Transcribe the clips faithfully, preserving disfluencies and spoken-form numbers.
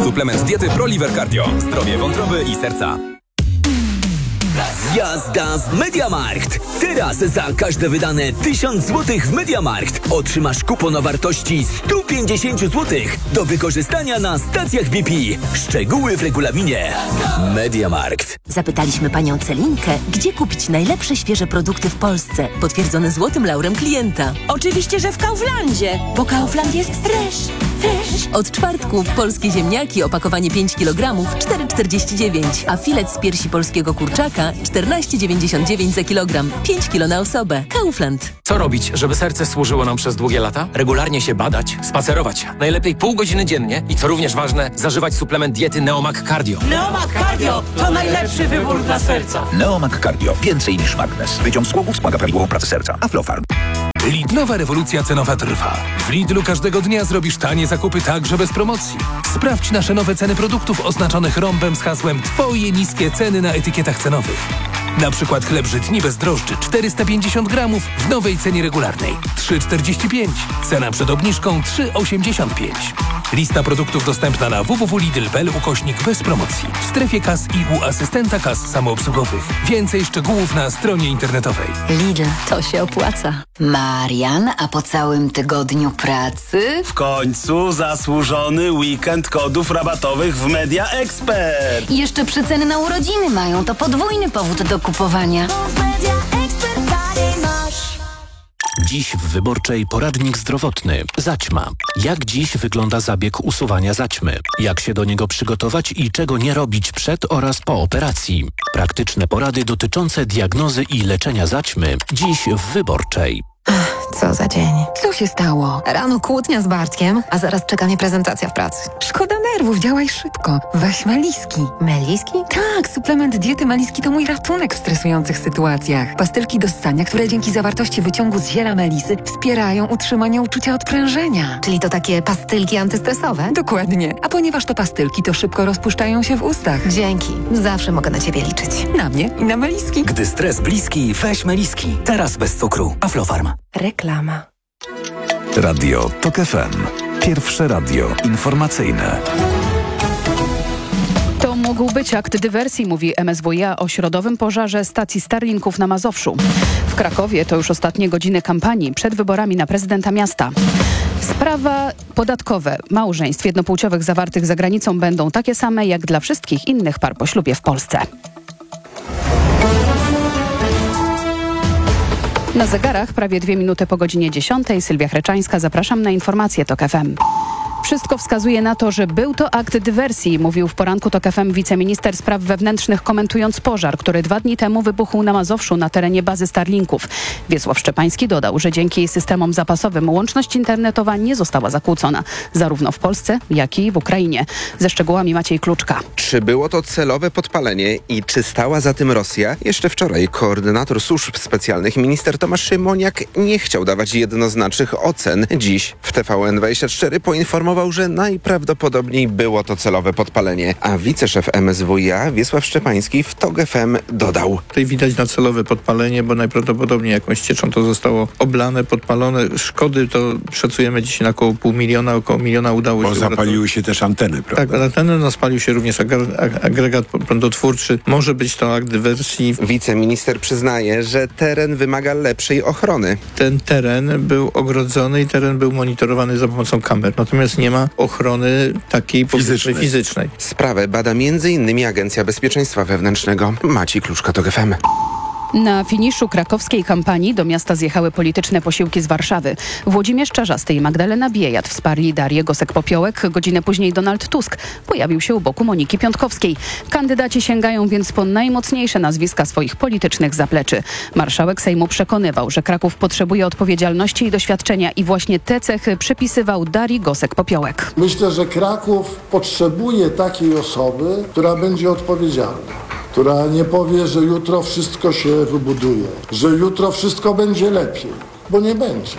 Suplement diety ProLiver Cardio. Zdrowie wątroby i serca. Jazda w MediaMarkt! Teraz za każde wydane tysiąc złotych w MediaMarkt otrzymasz kupon o wartości sto pięćdziesiąt złotych do wykorzystania na stacjach B P. Szczegóły w regulaminie. MediaMarkt. Zapytaliśmy panią Celinkę, gdzie kupić najlepsze świeże produkty w Polsce, potwierdzone złotym laurem klienta. Oczywiście, że w Kauflandzie, bo Kaufland jest fresh. Fresh. Od czwartku polskie ziemniaki, opakowanie pięć kilogramów, cztery czterdzieści dziewięć, a filet z piersi polskiego kurczaka czternaście dziewięćdziesiąt dziewięć za kilogram, pięć kilo na osobę. Kaufland. Co robić, żeby serce służyło nam przez długie lata? Regularnie się badać, spacerować, najlepiej pół godziny dziennie i co również ważne, zażywać suplement diety Neomag Cardio. Neomag Cardio to najlepszy wybór dla serca. Neomag Cardio. Więcej niż magnes. Wyciąg z głowu wspomaga prawidłową pracę serca. Aflofarm. Lidlowa rewolucja cenowa trwa. W Lidlu każdego dnia zrobisz tanie zakupy także bez promocji. Sprawdź nasze nowe ceny produktów oznaczonych rąbem z hasłem Twoje niskie ceny na etykietach cenowych. Na przykład chleb żytni bez drożdży czterysta pięćdziesiąt gramów w nowej cenie regularnej trzy czterdzieści pięć. Cena przed obniżką trzy osiemdziesiąt pięć. Lista produktów dostępna na w w w kropka lidl kropka p l ukośnik bez promocji. W strefie kas i u asystenta kas samoobsługowych. Więcej szczegółów na stronie internetowej. Lidl, to się opłaca. Marian, a po całym tygodniu pracy? W końcu zasłużony weekend kodów rabatowych w Media Expert. I jeszcze przeceny na urodziny mają, to podwójny powód do kupowania. Dziś w Wyborczej poradnik zdrowotny. Zaćma. Jak dziś wygląda zabieg usuwania zaćmy? Jak się do niego przygotować i czego nie robić przed oraz po operacji? Praktyczne porady dotyczące diagnozy i leczenia zaćmy. Dziś w Wyborczej. Co za dzień. Co się stało? Rano kłótnia z Bartkiem, a zaraz czeka mnie prezentacja w pracy. Szkoda nerwów, działaj szybko. Weź Meliski. Meliski? Tak, suplement diety Meliski to mój ratunek w stresujących sytuacjach. Pastylki do ssania, które dzięki zawartości wyciągu z ziela melisy wspierają utrzymanie uczucia odprężenia. Czyli to takie pastylki antystresowe? Dokładnie. A ponieważ to pastylki, to szybko rozpuszczają się w ustach. Dzięki. Zawsze mogę na ciebie liczyć. Na mnie i na Meliski. Gdy stres bliski, weź Meliski. Teraz bez cukru. Aflofarm. Reklama. Radio TOK F M. Pierwsze radio informacyjne. To mógł być akt dywersji, mówi M S W iA o środowym pożarze stacji Starlinków na Mazowszu. W Krakowie to już ostatnie godziny kampanii przed wyborami na prezydenta miasta. Sprawa podatkowe małżeństw jednopłciowych zawartych za granicą będą takie same jak dla wszystkich innych par po ślubie w Polsce. Na zegarach prawie dwie minuty po godzinie dziesiątej. Sylwia Chreczańska, zapraszam na informacje TOK F M. Wszystko wskazuje na to, że był to akt dywersji, mówił w poranku TOK F M wiceminister spraw wewnętrznych, komentując pożar, który dwa dni temu wybuchł na Mazowszu na terenie bazy Starlinków. Wiesław Szczepański dodał, że dzięki systemom zapasowym łączność internetowa nie została zakłócona, zarówno w Polsce, jak i w Ukrainie. Ze szczegółami Maciej Kluczka. Czy było to celowe podpalenie i czy stała za tym Rosja? Jeszcze wczoraj koordynator służb specjalnych minister Tomasz Szymoniak nie chciał dawać jednoznacznych ocen. Dziś w T V N dwadzieścia cztery poinformował, że najprawdopodobniej było to celowe podpalenie, a wiceszef M S W iA Wiesław Szczepański w TOK F M dodał. Tutaj widać na celowe podpalenie, bo najprawdopodobniej jakąś cieczą to zostało oblane, podpalone. Szkody to szacujemy dzisiaj na około pół miliona, około miliona udało bo się... Bo zapaliły się też anteny, prawda? Tak, anteny, no spalił się również agregat prądotwórczy. Może być to akt dywersji. Wiceminister przyznaje, że teren wymaga lepszej ochrony. Ten teren był ogrodzony i teren był monitorowany za pomocą kamer. Natomiast nie ma ochrony takiej fizycznej. fizycznej. Sprawę bada między innymi Agencja Bezpieczeństwa Wewnętrznego. Maciej Kluczka, TOK F M. Na finiszu krakowskiej kampanii do miasta zjechały polityczne posiłki z Warszawy. Włodzimierz Czarzasty i Magdalena Biejat wsparli Darię Gosek-Popiołek. Godzinę później Donald Tusk pojawił się u boku Moniki Piątkowskiej. Kandydaci sięgają więc po najmocniejsze nazwiska swoich politycznych zapleczy. Marszałek Sejmu przekonywał, że Kraków potrzebuje odpowiedzialności i doświadczenia i właśnie te cechy przypisywał Darii Gosek-Popiołek. Myślę, że Kraków potrzebuje takiej osoby, która będzie odpowiedzialna, która nie powie, że jutro wszystko się wybuduje, że jutro wszystko będzie lepiej, bo nie będzie.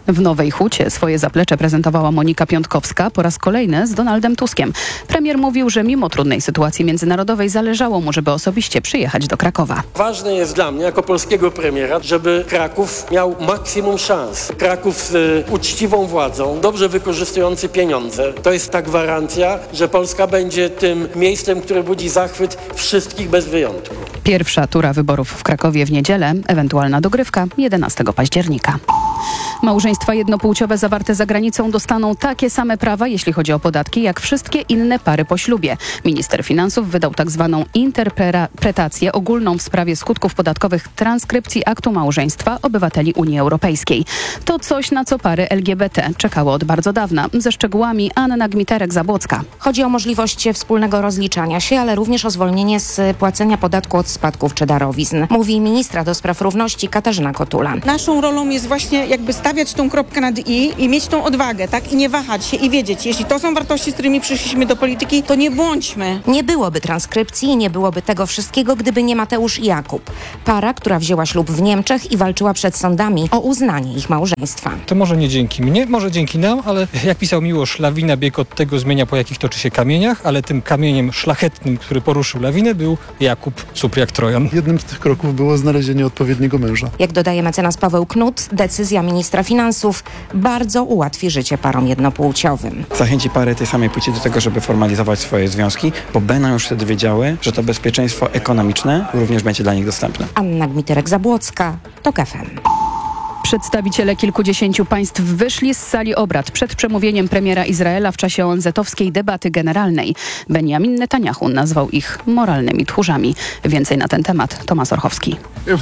W Nowej Hucie swoje zaplecze prezentowała Monika Piątkowska po raz kolejny z Donaldem Tuskiem. Premier mówił, że mimo trudnej sytuacji międzynarodowej zależało mu, żeby osobiście przyjechać do Krakowa. Ważne jest dla mnie jako polskiego premiera, żeby Kraków miał maksimum szans. Kraków z y, uczciwą władzą, dobrze wykorzystujący pieniądze. To jest ta gwarancja, że Polska będzie tym miejscem, które budzi zachwyt wszystkich bez wyjątku. Pierwsza tura wyborów w Krakowie w niedzielę, ewentualna dogrywka jedenastego października. Małżeństwa jednopłciowe zawarte za granicą dostaną takie same prawa, jeśli chodzi o podatki, jak wszystkie inne pary po ślubie. Minister Finansów wydał tak zwaną interpretację ogólną w sprawie skutków podatkowych transkrypcji aktu małżeństwa obywateli Unii Europejskiej. To coś, na co pary L G B T czekały od bardzo dawna. Ze szczegółami Anna Gmiterek-Zabłocka. Chodzi o możliwość wspólnego rozliczania się, ale również o zwolnienie z płacenia podatku od spadków czy darowizn. Mówi ministra do spraw równości Katarzyna Kotula. Naszą rolą jest właśnie jakby stawiać tą kropkę nad i i mieć tą odwagę, tak? I nie wahać się i wiedzieć, jeśli to są wartości, z którymi przyszliśmy do polityki, to nie błądźmy. Nie byłoby transkrypcji i nie byłoby tego wszystkiego, gdyby nie Mateusz i Jakub. Para, która wzięła ślub w Niemczech i walczyła przed sądami o uznanie ich małżeństwa. To może nie dzięki mnie, może dzięki nam, ale jak pisał Miłosz, lawina bieg od tego zmienia, po jakich toczy się kamieniach, ale tym kamieniem szlachetnym, który poruszył lawinę, był Jakub Cupriak Trojan. Jednym z tych kroków było znalezienie odpowiedniego męża. Jak dodaje mecenas Paweł Knut, decyzja ministra finansów bardzo ułatwi życie parom jednopłciowym. Zachęci pary tej samej płci do tego, żeby formalizować swoje związki, bo będą już wtedy wiedziały, że to bezpieczeństwo ekonomiczne również będzie dla nich dostępne. Anna Gmiterek-Zabłocka, TOK F M. Przedstawiciele kilkudziesięciu państw wyszli z sali obrad przed przemówieniem premiera Izraela w czasie O N Z-owskiej debaty generalnej. Benjamin Netanyahu nazwał ich moralnymi tchórzami. Więcej na ten temat Tomasz Orchowski.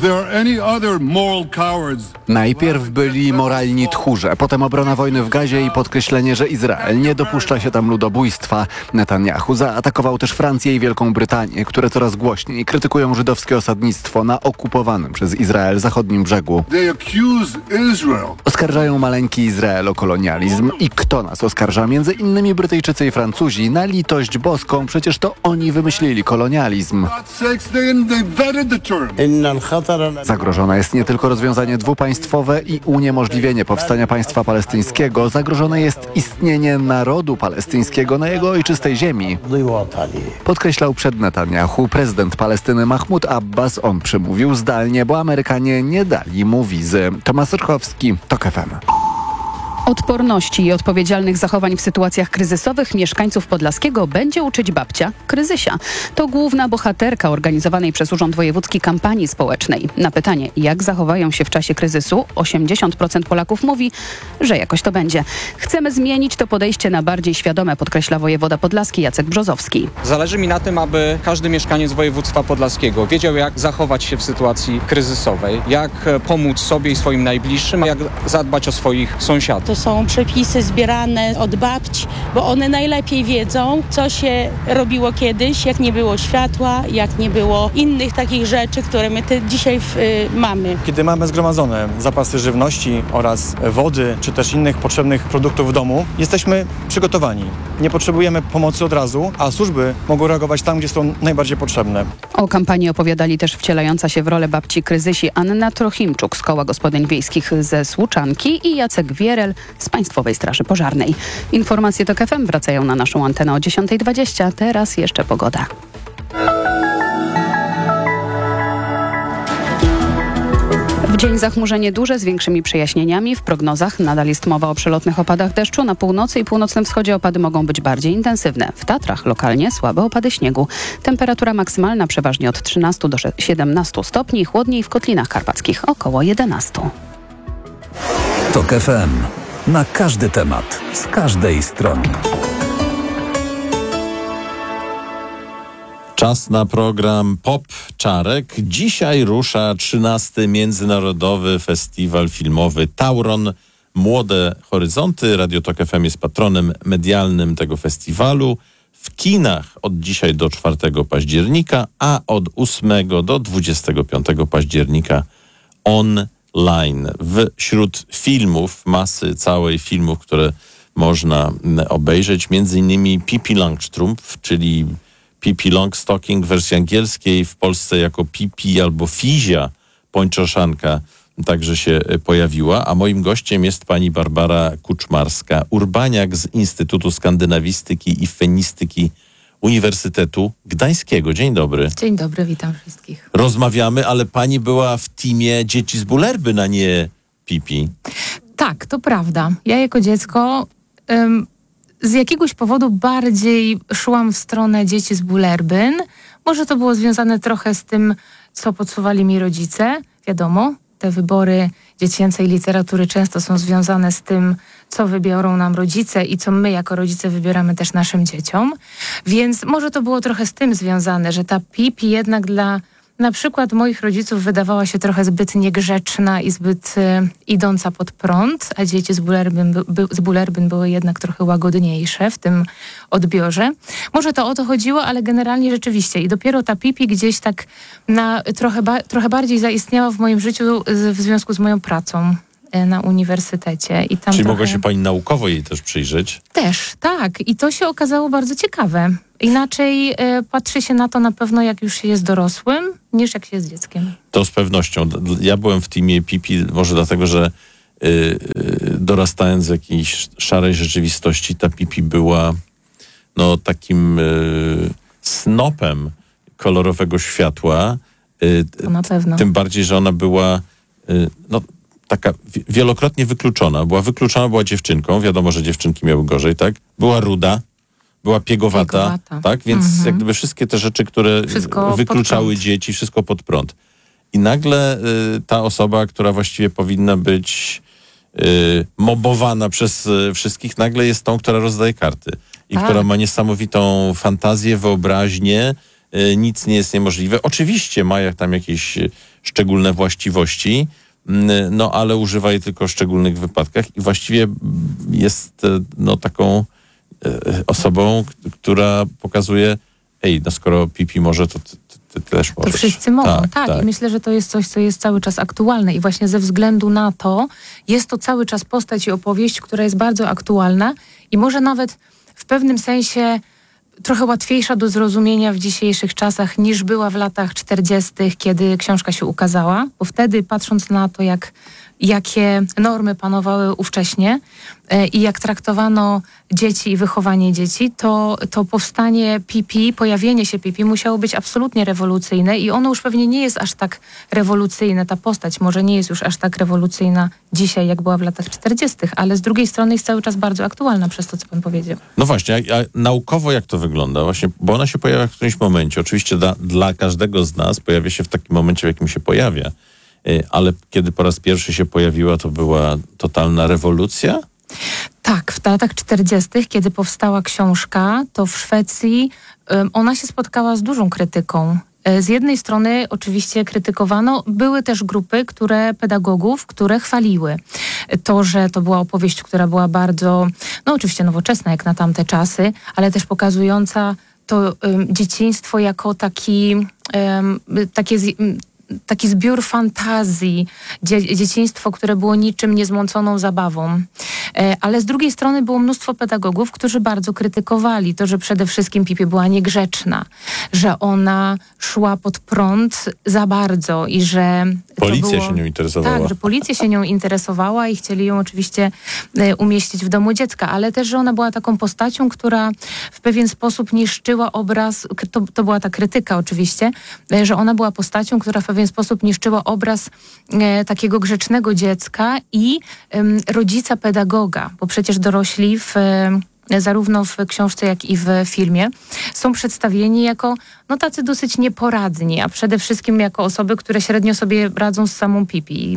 Najpierw byli moralni tchórze, potem obrona wojny w Gazie i podkreślenie, że Izrael nie dopuszcza się tam ludobójstwa. Netanyahu zaatakował też Francję i Wielką Brytanię, które coraz głośniej krytykują żydowskie osadnictwo na okupowanym przez Izrael zachodnim brzegu. Oskarżają maleńki Izrael o kolonializm. I kto nas oskarża? Między innymi Brytyjczycy i Francuzi. Na litość boską, przecież to oni wymyślili kolonializm. Zagrożone jest nie tylko rozwiązanie dwupaństwowe i uniemożliwienie powstania państwa palestyńskiego. Zagrożone jest istnienie narodu palestyńskiego na jego ojczystej ziemi. Podkreślał przed Netanyahu prezydent Palestyny Mahmud Abbas. On przemówił zdalnie, bo Amerykanie nie dali mu wizy. Tomasz Orchowski, TOK F M. Odporności i odpowiedzialnych zachowań w sytuacjach kryzysowych mieszkańców Podlaskiego będzie uczyć babcia Kryzysia. To główna bohaterka organizowanej przez Urząd Wojewódzki kampanii społecznej. Na pytanie, jak zachowają się w czasie kryzysu, osiemdziesiąt procent Polaków mówi, że jakoś to będzie. Chcemy zmienić to podejście na bardziej świadome, podkreśla wojewoda podlaski Jacek Brzozowski. Zależy mi na tym, aby każdy mieszkaniec województwa podlaskiego wiedział, jak zachować się w sytuacji kryzysowej, jak pomóc sobie i swoim najbliższym, jak zadbać o swoich sąsiadów. To są przepisy zbierane od babci, bo one najlepiej wiedzą, co się robiło kiedyś, jak nie było światła, jak nie było innych takich rzeczy, które my te dzisiaj w, y, mamy. Kiedy mamy zgromadzone zapasy żywności oraz wody, czy też innych potrzebnych produktów w domu, jesteśmy przygotowani. Nie potrzebujemy pomocy od razu, a służby mogą reagować tam, gdzie są najbardziej potrzebne. O kampanii opowiadali też wcielająca się w rolę babci Kryzysi Anna Trochimczuk z Koła Gospodyń Wiejskich ze Słuczanki i Jacek Wierel z Państwowej Straży Pożarnej. Informacje TOK F M wracają na naszą antenę o dziesiąta dwadzieścia. Teraz jeszcze pogoda. W dzień zachmurzenie duże z większymi przejaśnieniami. W prognozach nadal jest mowa o przelotnych opadach deszczu. Na północy i północnym wschodzie opady mogą być bardziej intensywne. W Tatrach lokalnie słabe opady śniegu. Temperatura maksymalna przeważnie od trzynastu do siedemnastu stopni. Chłodniej w Kotlinach Karpackich około jedenastu. TOK F M. Na każdy temat, z każdej strony. Czas na program Pop Czarek. Dzisiaj rusza trzynasty Międzynarodowy Festiwal Filmowy Tauron Młode Horyzonty. Radio TOK F M jest patronem medialnym tego festiwalu. W kinach od dzisiaj do czwartego października, a od ósmego do dwudziestego piątego października on Line. Wśród filmów, masy całej filmów, które można obejrzeć, między innymi Pippi Langstrumpf, czyli Pippi Longstocking w wersji angielskiej, w Polsce jako Pippi albo Fizia Pończoszanka także się pojawiła, a moim gościem jest pani Barbara Kuczmarska-Urbaniak z Instytutu Skandynawistyki i Fenistyki Uniwersytetu Gdańskiego. Dzień dobry. Dzień dobry, witam wszystkich. Rozmawiamy, ale pani była w teamie dzieci z Bullerbyn, a nie Pipi. Tak, to prawda. Ja jako dziecko ym, z jakiegoś powodu bardziej szłam w stronę dzieci z Bullerbyn. Może to było związane trochę z tym, co podsuwali mi rodzice. Wiadomo, te wybory dziecięcej literatury często są związane z tym, co wybiorą nam rodzice i co my jako rodzice wybieramy też naszym dzieciom. Więc może to było trochę z tym związane, że ta Pipi jednak dla na przykład moich rodziców wydawała się trochę zbyt niegrzeczna i zbyt y, idąca pod prąd, a dzieci z Bullerbyn, by, by, z Bullerbyn były jednak trochę łagodniejsze w tym odbiorze. Może to o to chodziło, ale generalnie rzeczywiście. I dopiero ta Pipi gdzieś tak na, trochę, ba, trochę bardziej zaistniała w moim życiu z, w związku z moją pracą y, na uniwersytecie. I tam Czyli trochę... mogła się pani naukowo jej też przyjrzeć? Też, tak. I to się okazało bardzo ciekawe. Inaczej y, patrzy się na to na pewno, jak już się jest dorosłym, niż jak się jest dzieckiem. To z pewnością. Ja byłem w teamie Pipi, może dlatego, że y, y, dorastając w jakiejś szarej rzeczywistości, ta Pipi była no takim y, snopem kolorowego światła. Y, To na pewno. Tym bardziej, że ona była y, no, taka wielokrotnie wykluczona. Była wykluczona, była dziewczynką. Wiadomo, że dziewczynki miały gorzej, tak? Była ruda. Była piegowata, piegowata. tak? Więc Mhm. jak gdyby wszystkie te rzeczy, które Wszystko wykluczały dzieci, wszystko pod prąd. I nagle y, ta osoba, która właściwie powinna być y, mobowana przez y, wszystkich, nagle jest tą, która rozdaje karty. I Tak. która ma niesamowitą fantazję, wyobraźnię, y, nic nie jest niemożliwe. Oczywiście ma jak tam jakieś y, szczególne właściwości, y, no ale używa jej tylko w szczególnych wypadkach i właściwie jest y, no taką osobą, która pokazuje, ej, no skoro Pipi może, to ty, ty, ty też możesz. To wszyscy mogą, tak, tak, tak. I myślę, że to jest coś, co jest cały czas aktualne i właśnie ze względu na to jest to cały czas postać i opowieść, która jest bardzo aktualna i może nawet w pewnym sensie trochę łatwiejsza do zrozumienia w dzisiejszych czasach niż była w latach czterdziestych, kiedy książka się ukazała, bo wtedy patrząc na to, jak jakie normy panowały ówcześnie e, i jak traktowano dzieci i wychowanie dzieci, to, to powstanie Pipi, pojawienie się Pipi musiało być absolutnie rewolucyjne i ono już pewnie nie jest aż tak rewolucyjne. Ta postać może nie jest już aż tak rewolucyjna dzisiaj, jak była w latach czterdziestych, ale z drugiej strony jest cały czas bardzo aktualna przez to, co pan powiedział. No właśnie, a, a naukowo jak to wygląda? Właśnie, bo ona się pojawia w którymś momencie. Oczywiście dla, dla każdego z nas pojawia się w takim momencie, w jakim się pojawia. Ale kiedy po raz pierwszy się pojawiła, to była totalna rewolucja? Tak, w latach czterdziestych, kiedy powstała książka, to w Szwecji um, ona się spotkała z dużą krytyką. Z jednej strony oczywiście krytykowano, były też grupy, które pedagogów, które chwaliły to, że to była opowieść, która była bardzo, no oczywiście nowoczesna jak na tamte czasy, ale też pokazująca to um, dzieciństwo jako taki, um, takie z, um, taki zbiór fantazji, dzie- dzieciństwo, które było niczym niezmąconą zabawą. E, ale z drugiej strony było mnóstwo pedagogów, którzy bardzo krytykowali to, że przede wszystkim Pipi była niegrzeczna, że ona szła pod prąd za bardzo i że... Policja to było, się nią interesowała. Tak, że policja się nią interesowała i chcieli ją oczywiście e, umieścić w domu dziecka, ale też, że ona była taką postacią, która w pewien sposób niszczyła obraz, to, to była ta krytyka oczywiście, e, że ona była postacią, która w pewien sposób niszczyła obraz e, takiego grzecznego dziecka i e, rodzica pedagoga, bo przecież dorośli w, e, zarówno w książce, jak i w filmie są przedstawieni jako no tacy dosyć nieporadni, a przede wszystkim jako osoby, które średnio sobie radzą z samą Pipi.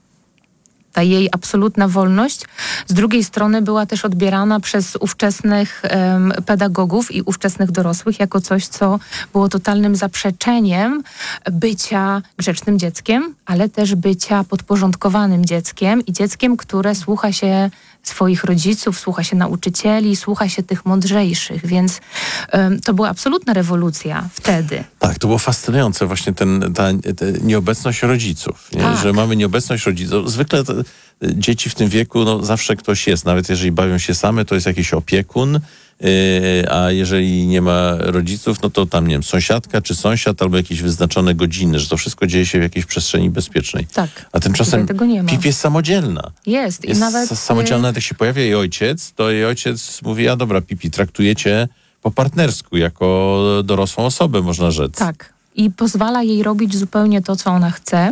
Ta jej absolutna wolność z drugiej strony była też odbierana przez ówczesnych um, pedagogów i ówczesnych dorosłych jako coś, co było totalnym zaprzeczeniem bycia grzecznym dzieckiem, ale też bycia podporządkowanym dzieckiem i dzieckiem, które słucha się swoich rodziców, słucha się nauczycieli, słucha się tych mądrzejszych, więc um, to była absolutna rewolucja wtedy. Tak, to było fascynujące właśnie ten, ta, ta nieobecność rodziców, nie? Tak. Że mamy nieobecność rodziców. Zwykle to, dzieci w tym wieku, no zawsze ktoś jest, nawet jeżeli bawią się same, to jest jakiś opiekun, a jeżeli nie ma rodziców, no to tam, nie wiem, sąsiadka czy sąsiad albo jakieś wyznaczone godziny, że to wszystko dzieje się w jakiejś przestrzeni bezpiecznej. Tak. A tymczasem tego nie ma. Pipi jest samodzielna. Jest. Jest I nawet samodzielna, jak się pojawia jej ojciec, to jej ojciec mówi, a dobra, Pipi, traktuje cię po partnersku, jako dorosłą osobę, można rzec. Tak. I pozwala jej robić zupełnie to, co ona chce.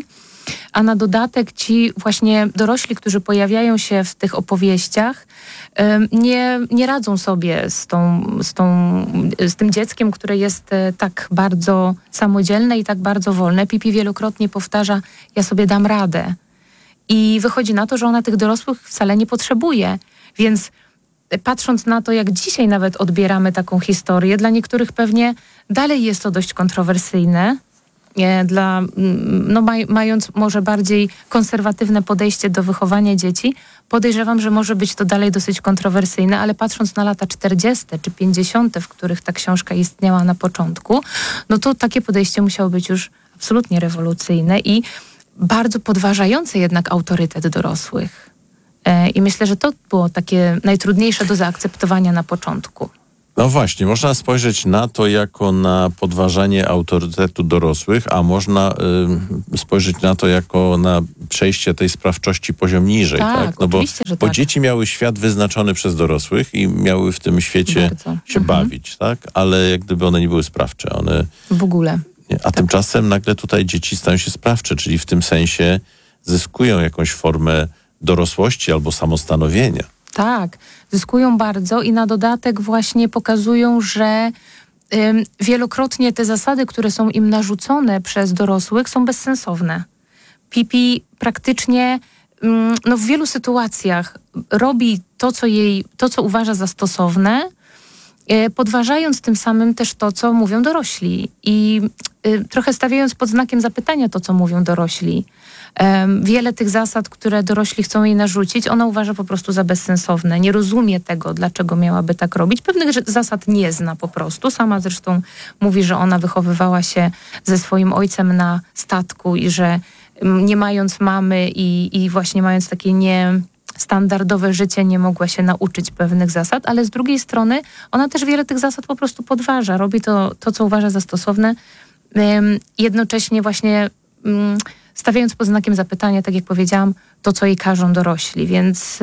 A na dodatek ci właśnie dorośli, którzy pojawiają się w tych opowieściach, nie, nie radzą sobie z, tą, z, tą, z tym dzieckiem, które jest tak bardzo samodzielne i tak bardzo wolne. Pipi wielokrotnie powtarza, ja sobie dam radę. I wychodzi na to, że ona tych dorosłych wcale nie potrzebuje. Więc patrząc na to, jak dzisiaj nawet odbieramy taką historię, dla niektórych pewnie dalej jest to dość kontrowersyjne. Dla, no, maj, mając może bardziej konserwatywne podejście do wychowania dzieci, podejrzewam, że może być to dalej dosyć kontrowersyjne, ale patrząc na lata czterdzieste czy pięćdziesiąte, w których ta książka istniała na początku, no to takie podejście musiało być już absolutnie rewolucyjne i bardzo podważające jednak autorytet dorosłych. I myślę, że to było takie najtrudniejsze do zaakceptowania na początku. No właśnie, można spojrzeć na to jako na podważanie autorytetu dorosłych, a można y, spojrzeć na to jako na przejście tej sprawczości poziom niżej. Tak, tak? No bo, oczywiście, że bo tak. dzieci miały świat wyznaczony przez dorosłych i miały w tym świecie Bardzo. się Mhm. bawić, tak? Ale jak gdyby one nie były sprawcze. One, w ogóle. nie, a tak. Tymczasem nagle tutaj dzieci stają się sprawcze, czyli w tym sensie zyskują jakąś formę dorosłości albo samostanowienia. Tak, zyskują bardzo i na dodatek właśnie pokazują, że ym, wielokrotnie te zasady, które są im narzucone przez dorosłych, są bezsensowne. Pipi praktycznie ym, no w wielu sytuacjach robi to, co jej, to, co uważa za stosowne, y, podważając tym samym też to, co mówią dorośli i y, trochę stawiając pod znakiem zapytania to, co mówią dorośli. Wiele tych zasad, które dorośli chcą jej narzucić, ona uważa po prostu za bezsensowne. Nie rozumie tego, dlaczego miałaby tak robić. Pewnych zasad nie zna po prostu. Sama zresztą mówi, że ona wychowywała się ze swoim ojcem na statku i że nie mając mamy i, i właśnie mając takie niestandardowe życie, nie mogła się nauczyć pewnych zasad, ale z drugiej strony ona też wiele tych zasad po prostu podważa. Robi to, to co uważa za stosowne. Jednocześnie właśnie stawiając pod znakiem zapytania, tak jak powiedziałam, to, co jej każą dorośli. Więc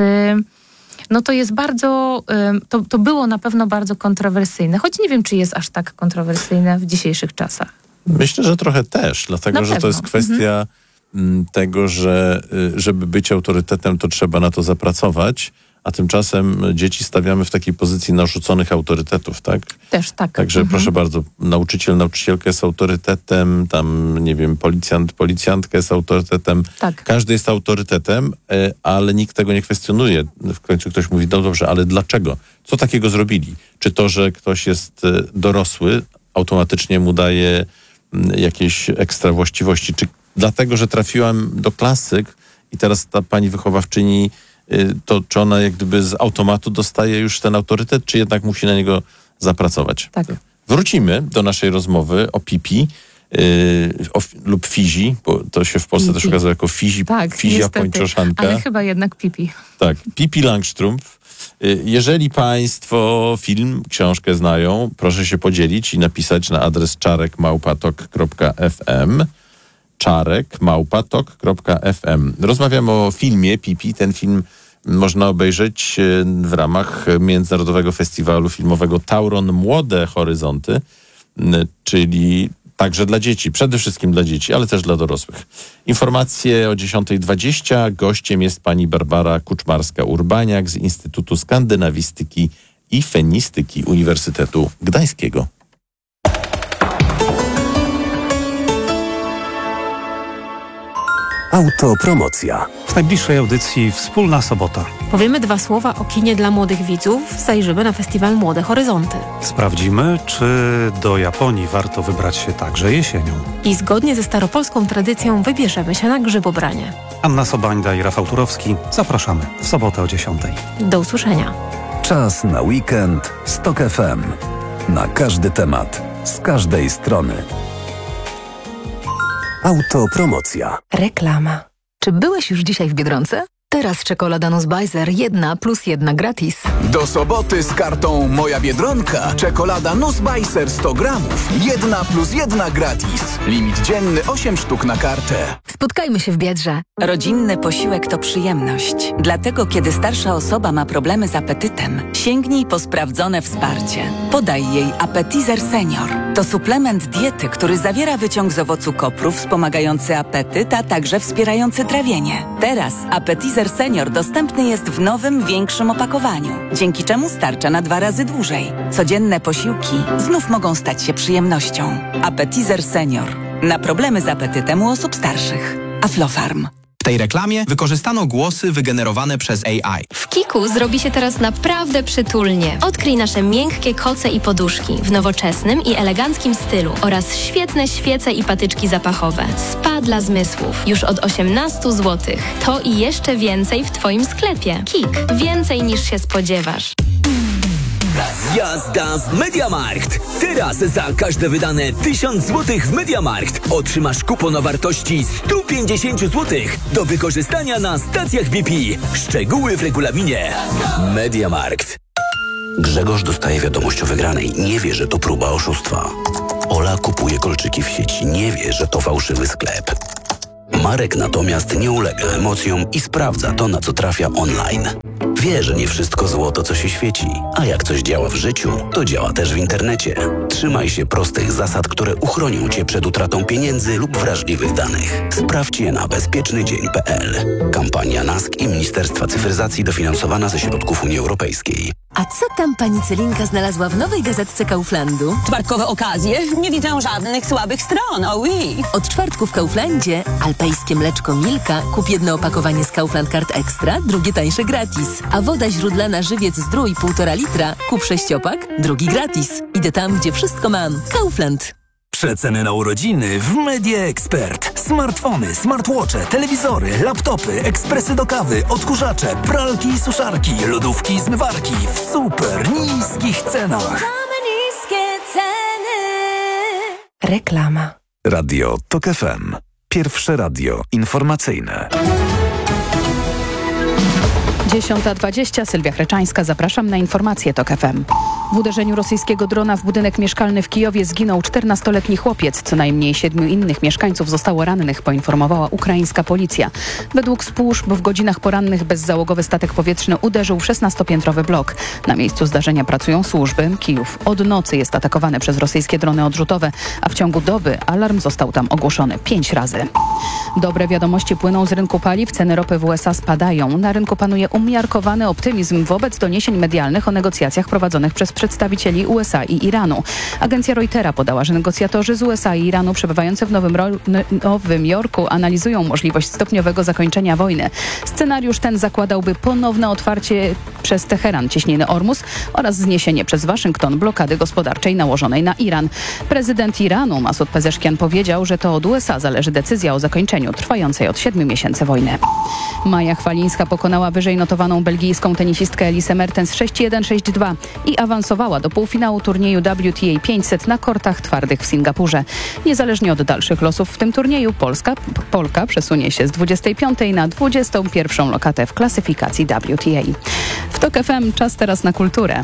no to jest bardzo, to, to było na pewno bardzo kontrowersyjne, choć nie wiem, czy jest aż tak kontrowersyjne w dzisiejszych czasach. Myślę, że trochę też, dlatego, Na że pewno. to jest kwestia mhm. tego, że żeby być autorytetem, to trzeba na to zapracować, a tymczasem dzieci stawiamy w takiej pozycji narzuconych autorytetów, tak? Też tak. Także mhm. proszę bardzo, nauczyciel, nauczycielka jest autorytetem, tam, nie wiem, policjant, policjantka jest autorytetem. Tak. Każdy jest autorytetem, ale nikt tego nie kwestionuje. W końcu ktoś mówi, no dobrze, ale dlaczego? Co takiego zrobili? Czy to, że ktoś jest dorosły, automatycznie mu daje jakieś ekstra właściwości? Czy dlatego, że trafiłam do klasy i teraz ta pani wychowawczyni, to czy ona jak gdyby z automatu dostaje już ten autorytet, czy jednak musi na niego zapracować? Tak. Wrócimy do naszej rozmowy o Pipi yy, o, lub Fizi, bo to się w Polsce Pipi. też okazuje jako Fizi, Tak, Fizia niestety, pończoszanka. ale chyba jednak Pipi. Tak, Pipi Langstrumpf. Yy, jeżeli państwo film, książkę znają, proszę się podzielić i napisać na adres czarek małpa tok kropka f m. czarek małpa tok kropka f m. Rozmawiamy o filmie Pipi. Ten film można obejrzeć w ramach Międzynarodowego Festiwalu Filmowego Tauron Młode Horyzonty, czyli także dla dzieci, przede wszystkim dla dzieci, ale też dla dorosłych. Informacje o dziesiąta dwadzieścia. Gościem jest pani Barbara Kuczmarska-Urbaniak z Instytutu Skandynawistyki i Fenistyki Uniwersytetu Gdańskiego. Autopromocja. W najbliższej audycji Wspólna Sobota. Powiemy dwa słowa o kinie dla młodych widzów. Zajrzymy na festiwal Młode Horyzonty. Sprawdzimy, czy do Japonii warto wybrać się także jesienią. I zgodnie ze staropolską tradycją wybierzemy się na grzybobranie. Anna Sobańda i Rafał Turowski. Zapraszamy w sobotę o dziesiątej. Do usłyszenia. Czas na weekend z Tok F M. Na każdy temat, z każdej strony. Autopromocja. Reklama. Czy byłeś już dzisiaj w Biedronce? Teraz czekolada Nussbeiser jedna plus jedna gratis. Do soboty z kartą Moja Biedronka. Czekolada Nussbeiser sto gramów. Jedna plus jedna gratis. Limit dzienny osiem sztuk na kartę. Spotkajmy się w Biedrze. Rodzinny posiłek to przyjemność. Dlatego, kiedy starsza osoba ma problemy z apetytem, sięgnij po sprawdzone wsparcie. Podaj jej Appetizer Senior. To suplement diety, który zawiera wyciąg z owocu kopru wspomagający apetyt, a także wspierający trawienie. Teraz Appetizer Senior dostępny jest w nowym, większym opakowaniu, dzięki czemu starcza na dwa razy dłużej. Codzienne posiłki znów mogą stać się przyjemnością. Appetizer Senior. Na problemy z apetytem u osób starszych. Aflofarm. W tej reklamie wykorzystano głosy wygenerowane przez A I. W Kiku zrobi się teraz naprawdę przytulnie. Odkryj nasze miękkie koce i poduszki w nowoczesnym i eleganckim stylu oraz świetne świece i patyczki zapachowe. Spa dla zmysłów. Już od osiemnaście złotych. To i jeszcze więcej w Twoim sklepie. Kik. Więcej niż się spodziewasz. Jazda z MediaMarkt! Teraz za każde wydane tysiąc złotych w MediaMarkt otrzymasz kupon o wartości sto pięćdziesiąt złotych do wykorzystania na stacjach B P. Szczegóły w regulaminie. MediaMarkt. Grzegorz dostaje wiadomość o wygranej. Nie wie, że to próba oszustwa. Ola kupuje kolczyki w sieci. Nie wie, że to fałszywy sklep. Marek natomiast nie ulega emocjom i sprawdza to, na co trafia online. Wie, że nie wszystko złoto, co się świeci, a jak coś działa w życiu, to działa też w internecie. Trzymaj się prostych zasad, które uchronią Cię przed utratą pieniędzy lub wrażliwych danych. Sprawdź je na bezpieczny dzień kropka p l. Kampania N A S K i Ministerstwa Cyfryzacji dofinansowana ze środków Unii Europejskiej. A co tam pani Celinka znalazła w nowej gazetce Kauflandu? Czwartkowe okazje? Nie widzę żadnych słabych stron, oh oui. Od czwartku w Kauflandzie alpejskie mleczko Milka, kup jedno opakowanie z Kaufland Card Extra, drugie tańsze gratis. A woda źródlana Żywiec Zdrój półtora litra, kup sześciopak, drugi gratis. Idę tam, gdzie wszystko mam. Kaufland. Przeceny na urodziny w Media Expert. Smartfony, smartwatche, telewizory, laptopy, ekspresy do kawy, odkurzacze, pralki i suszarki, lodówki i zmywarki w super niskich cenach. Mamy niskie ceny. Reklama. Radio Tok F M. Pierwsze radio informacyjne. dziesiąta dwadzieścia, Sylwia Chreczańska, zapraszam na informacje Tok F M. W uderzeniu rosyjskiego drona w budynek mieszkalny w Kijowie zginął czternastoletni chłopiec. Co najmniej siedmiu innych mieszkańców zostało rannych, poinformowała ukraińska policja. Według służb w godzinach porannych bezzałogowy statek powietrzny uderzył w szesnastopiętrowy blok. Na miejscu zdarzenia pracują służby. Kijów od nocy jest atakowany przez rosyjskie drony odrzutowe, a w ciągu doby alarm został tam ogłoszony pięć razy. Dobre wiadomości płyną z rynku paliw. Ceny ropy w U S A spadają. Na rynku panuje umiarkowany optymizm wobec doniesień medialnych o negocjacjach prowadzonych przez przedstawicieli U S A i Iranu. Agencja Reutera podała, że negocjatorzy z U S A i Iranu przebywający w Nowym, Ro- Nowym Jorku analizują możliwość stopniowego zakończenia wojny. Scenariusz ten zakładałby ponowne otwarcie przez Teheran cieśniny Ormus oraz zniesienie przez Waszyngton blokady gospodarczej nałożonej na Iran. Prezydent Iranu Masud Pezeszkian powiedział, że to od U S A zależy decyzja o zakończeniu trwającej od siedmiu miesięcy wojny. Maja Chwalińska pokonała wyżej notowaną belgijską tenisistkę Elisę Mertens sześć jeden sześć dwa i awansowała do półfinału turnieju W T A pięćset na kortach twardych w Singapurze. Niezależnie od dalszych losów w tym turnieju Polska, Polka przesunie się z dwudziestej piątej na dwudziestą pierwszą lokatę w klasyfikacji W T A. W Tok F M czas teraz na kulturę.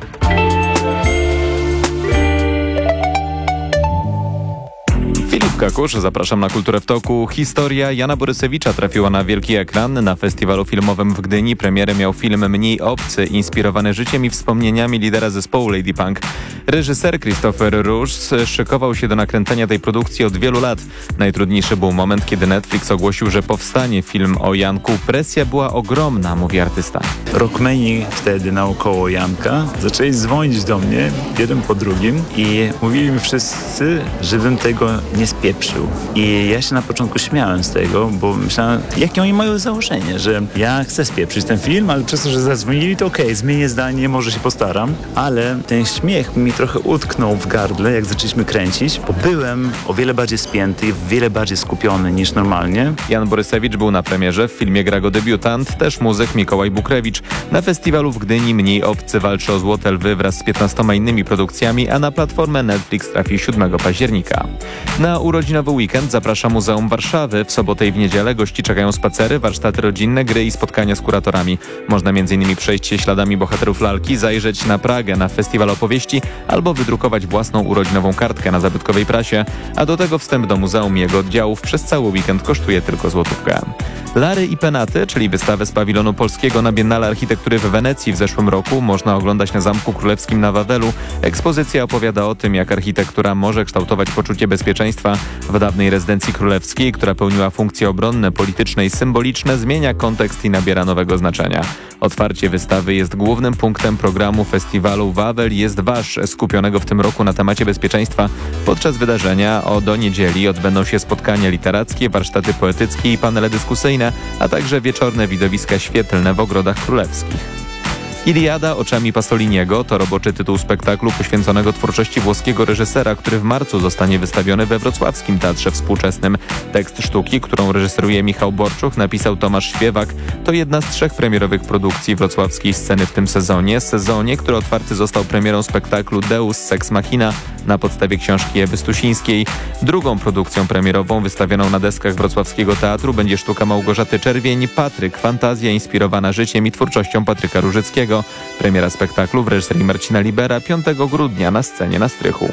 Filip Kakusz, zapraszam na Kulturę w Toku. Historia Jana Borysewicza trafiła na wielki ekran. Na festiwalu filmowym w Gdyni premierę miał film Mniej obcy, inspirowany życiem i wspomnieniami lidera zespołu Lady Punk. Reżyser Christopher Rouge szykował się do nakręcenia tej produkcji od wielu lat. Najtrudniejszy był moment, kiedy Netflix ogłosił, że powstanie film o Janku. Presja była ogromna, mówi artysta. Rockmeni wtedy naokoło Janka zaczęli dzwonić do mnie jeden po drugim i mówili mi wszyscy, żebym tego nie spieprzył. I ja się na początku śmiałem z tego, bo myślałem, jakie oni mają założenie, że ja chcę spieprzyć ten film, ale przez to, że zadzwonili, to okej, okay, zmienię zdanie, może się postaram. Ale ten śmiech mi trochę utknął w gardle, jak zaczęliśmy kręcić, bo byłem o wiele bardziej spięty i wiele bardziej skupiony niż normalnie. Jan Borysewicz był na premierze, w filmie gra go debiutant, też muzyk Mikołaj Bukrewicz. Na festiwalu w Gdyni Mniej obcy walczy o Złote Lwy wraz z piętnastoma innymi produkcjami, a na platformę Netflix trafi siódmego października. Na urodziny urodzinowy weekend zaprasza Muzeum Warszawy. W sobotę i w niedzielę gości czekają spacery, warsztaty rodzinne, gry i spotkania z kuratorami. Można m.in. przejść się śladami bohaterów lalki, zajrzeć na Pragę na festiwal opowieści albo wydrukować własną urodzinową kartkę na zabytkowej prasie. A do tego wstęp do muzeum i jego oddziałów przez cały weekend kosztuje tylko złotówkę. Lary i Penaty, czyli wystawę z pawilonu polskiego na Biennale Architektury w Wenecji w zeszłym roku, można oglądać na Zamku Królewskim na Wawelu. Ekspozycja opowiada o tym, jak architektura może kształtować poczucie bezpieczeństwa. W dawnej rezydencji królewskiej, która pełniła funkcje obronne, polityczne i symboliczne, zmienia kontekst i nabiera nowego znaczenia. Otwarcie wystawy jest głównym punktem programu festiwalu Wawel jest wasz, skupionego w tym roku na temacie bezpieczeństwa. Podczas wydarzenia o do niedzieli odbędą się spotkania literackie, warsztaty poetyckie i panele dyskusyjne, a także wieczorne widowiska świetlne w ogrodach królewskich. Iliada oczami Pasoliniego to roboczy tytuł spektaklu poświęconego twórczości włoskiego reżysera, który w marcu zostanie wystawiony we wrocławskim Teatrze Współczesnym. Tekst sztuki, którą reżyseruje Michał Borczuch, napisał Tomasz Śpiewak. To jedna z trzech premierowych produkcji wrocławskiej sceny w tym sezonie. Sezonie, który otwarty został premierą spektaklu Deus Sex Machina na podstawie książki Ewy Stusińskiej. Drugą produkcją premierową wystawioną na deskach wrocławskiego teatru będzie sztuka Małgorzaty Czerwień Patryk, fantazja inspirowana życiem i twórczością Patryka Różyckiego. Premiera spektaklu w reżyserii Marcina Libera piątego grudnia na scenie na Strychu.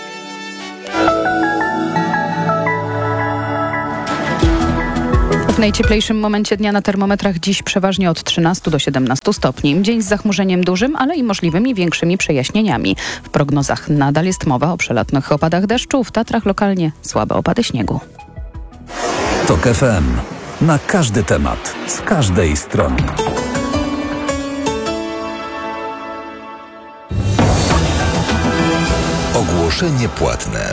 W najcieplejszym momencie dnia na termometrach dziś przeważnie od trzynastu do siedemnastu stopni. Dzień z zachmurzeniem dużym, ale i możliwymi większymi przejaśnieniami. W prognozach nadal jest mowa o przelotnych opadach deszczu, w Tatrach lokalnie słabe opady śniegu. Tok F M. Na każdy temat, z każdej strony. Ogłoszenie płatne.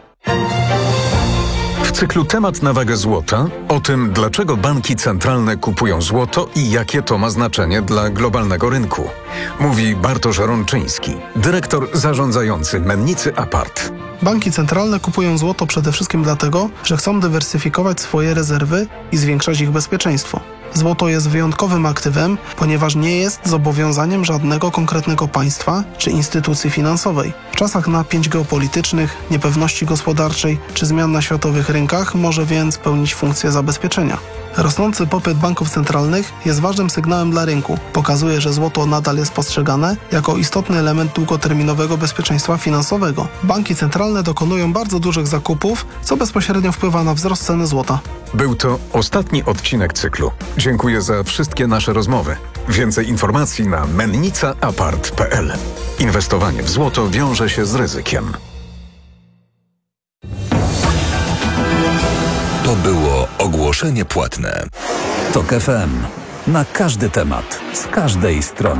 W cyklu Temat na wagę złota o tym, dlaczego banki centralne kupują złoto i jakie to ma znaczenie dla globalnego rynku. Mówi Bartosz Rączyński, dyrektor zarządzający Mennicy Apart. Banki centralne kupują złoto przede wszystkim dlatego, że chcą dywersyfikować swoje rezerwy i zwiększać ich bezpieczeństwo. Złoto jest wyjątkowym aktywem, ponieważ nie jest zobowiązaniem żadnego konkretnego państwa czy instytucji finansowej. W czasach napięć geopolitycznych, niepewności gospodarczej czy zmian na światowych rynkach może więc pełnić funkcję zabezpieczenia. Rosnący popyt banków centralnych jest ważnym sygnałem dla rynku. Pokazuje, że złoto nadal jest postrzegane jako istotny element długoterminowego bezpieczeństwa finansowego. Banki centralne dokonują bardzo dużych zakupów, co bezpośrednio wpływa na wzrost ceny złota. Był to ostatni odcinek cyklu. Dziękuję za wszystkie nasze rozmowy. Więcej informacji na mennica apart kropka p l. Inwestowanie w złoto wiąże się z ryzykiem. To było ogłoszenie płatne. Tok F M. Na każdy temat, z każdej strony.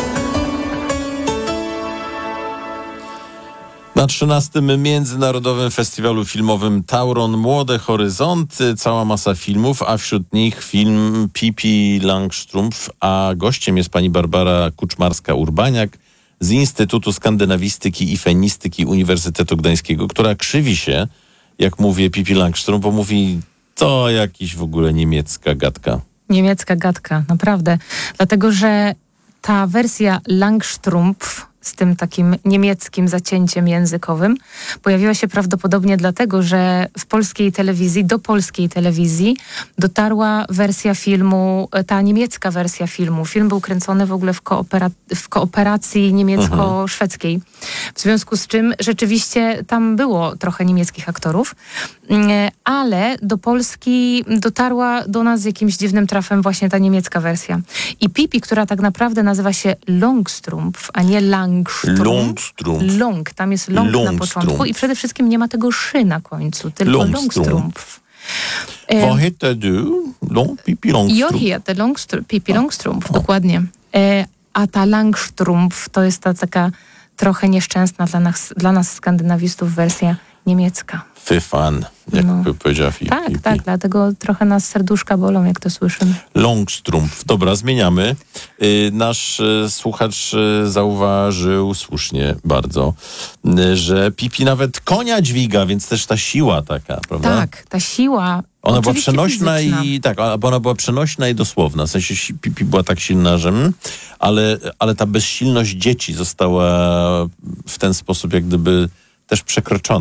Na trzynastym Międzynarodowym Festiwalu Filmowym Tauron Młode Horyzonty cała masa filmów, a wśród nich film Pippi Langstrumpf, a gościem jest pani Barbara Kuczmarska-Urbaniak z Instytutu Skandynawistyki i Fenistyki Uniwersytetu Gdańskiego, która krzywi się, jak mówię Pippi Langstrumpf, bo mówi to jakiś w ogóle niemiecka gadka. Niemiecka gadka, naprawdę. Dlatego, że ta wersja Langstrumpf z tym takim niemieckim zacięciem językowym pojawiła się prawdopodobnie dlatego, że w polskiej telewizji, do polskiej telewizji dotarła wersja filmu, ta niemiecka wersja filmu. Film był kręcony w ogóle w, koopera- w kooperacji niemiecko-szwedzkiej. W związku z czym rzeczywiście tam było trochę niemieckich aktorów, ale do Polski dotarła do nas z jakimś dziwnym trafem właśnie ta niemiecka wersja. I Pippi, która tak naprawdę nazywa się Longstrumpf, a nie Langstrumpf. Longstrumpf. Long, tam jest long, long na początku i przede wszystkim nie ma tego szy na końcu, tylko Longstrumpf. Vad heter du? Long, Pippi Longstrumpf. Jag heter Longstrumpf, Pippi Longstrumpf, dokładnie. E, a ta Langstrumpf to jest ta taka trochę nieszczęsna dla nas, dla nas skandynawistów wersja niemiecka. Fy fan, jak no. by powiedziała Pippi. Tak, tak, dlatego trochę nas serduszka bolą, jak to słyszymy. Longstrumpf. Dobra, zmieniamy. Yy, nasz y, słuchacz y, zauważył słusznie bardzo, y, że Pippi nawet konia dźwiga, więc też ta siła taka, prawda? Tak, ta siła. Ona była przenośna fizyczna. i tak, bo ona była przenośna i dosłowna. W sensie Pippi była tak silna, że mm, ale, ale ta bezsilność dzieci została w ten sposób jak gdyby też przekroczona.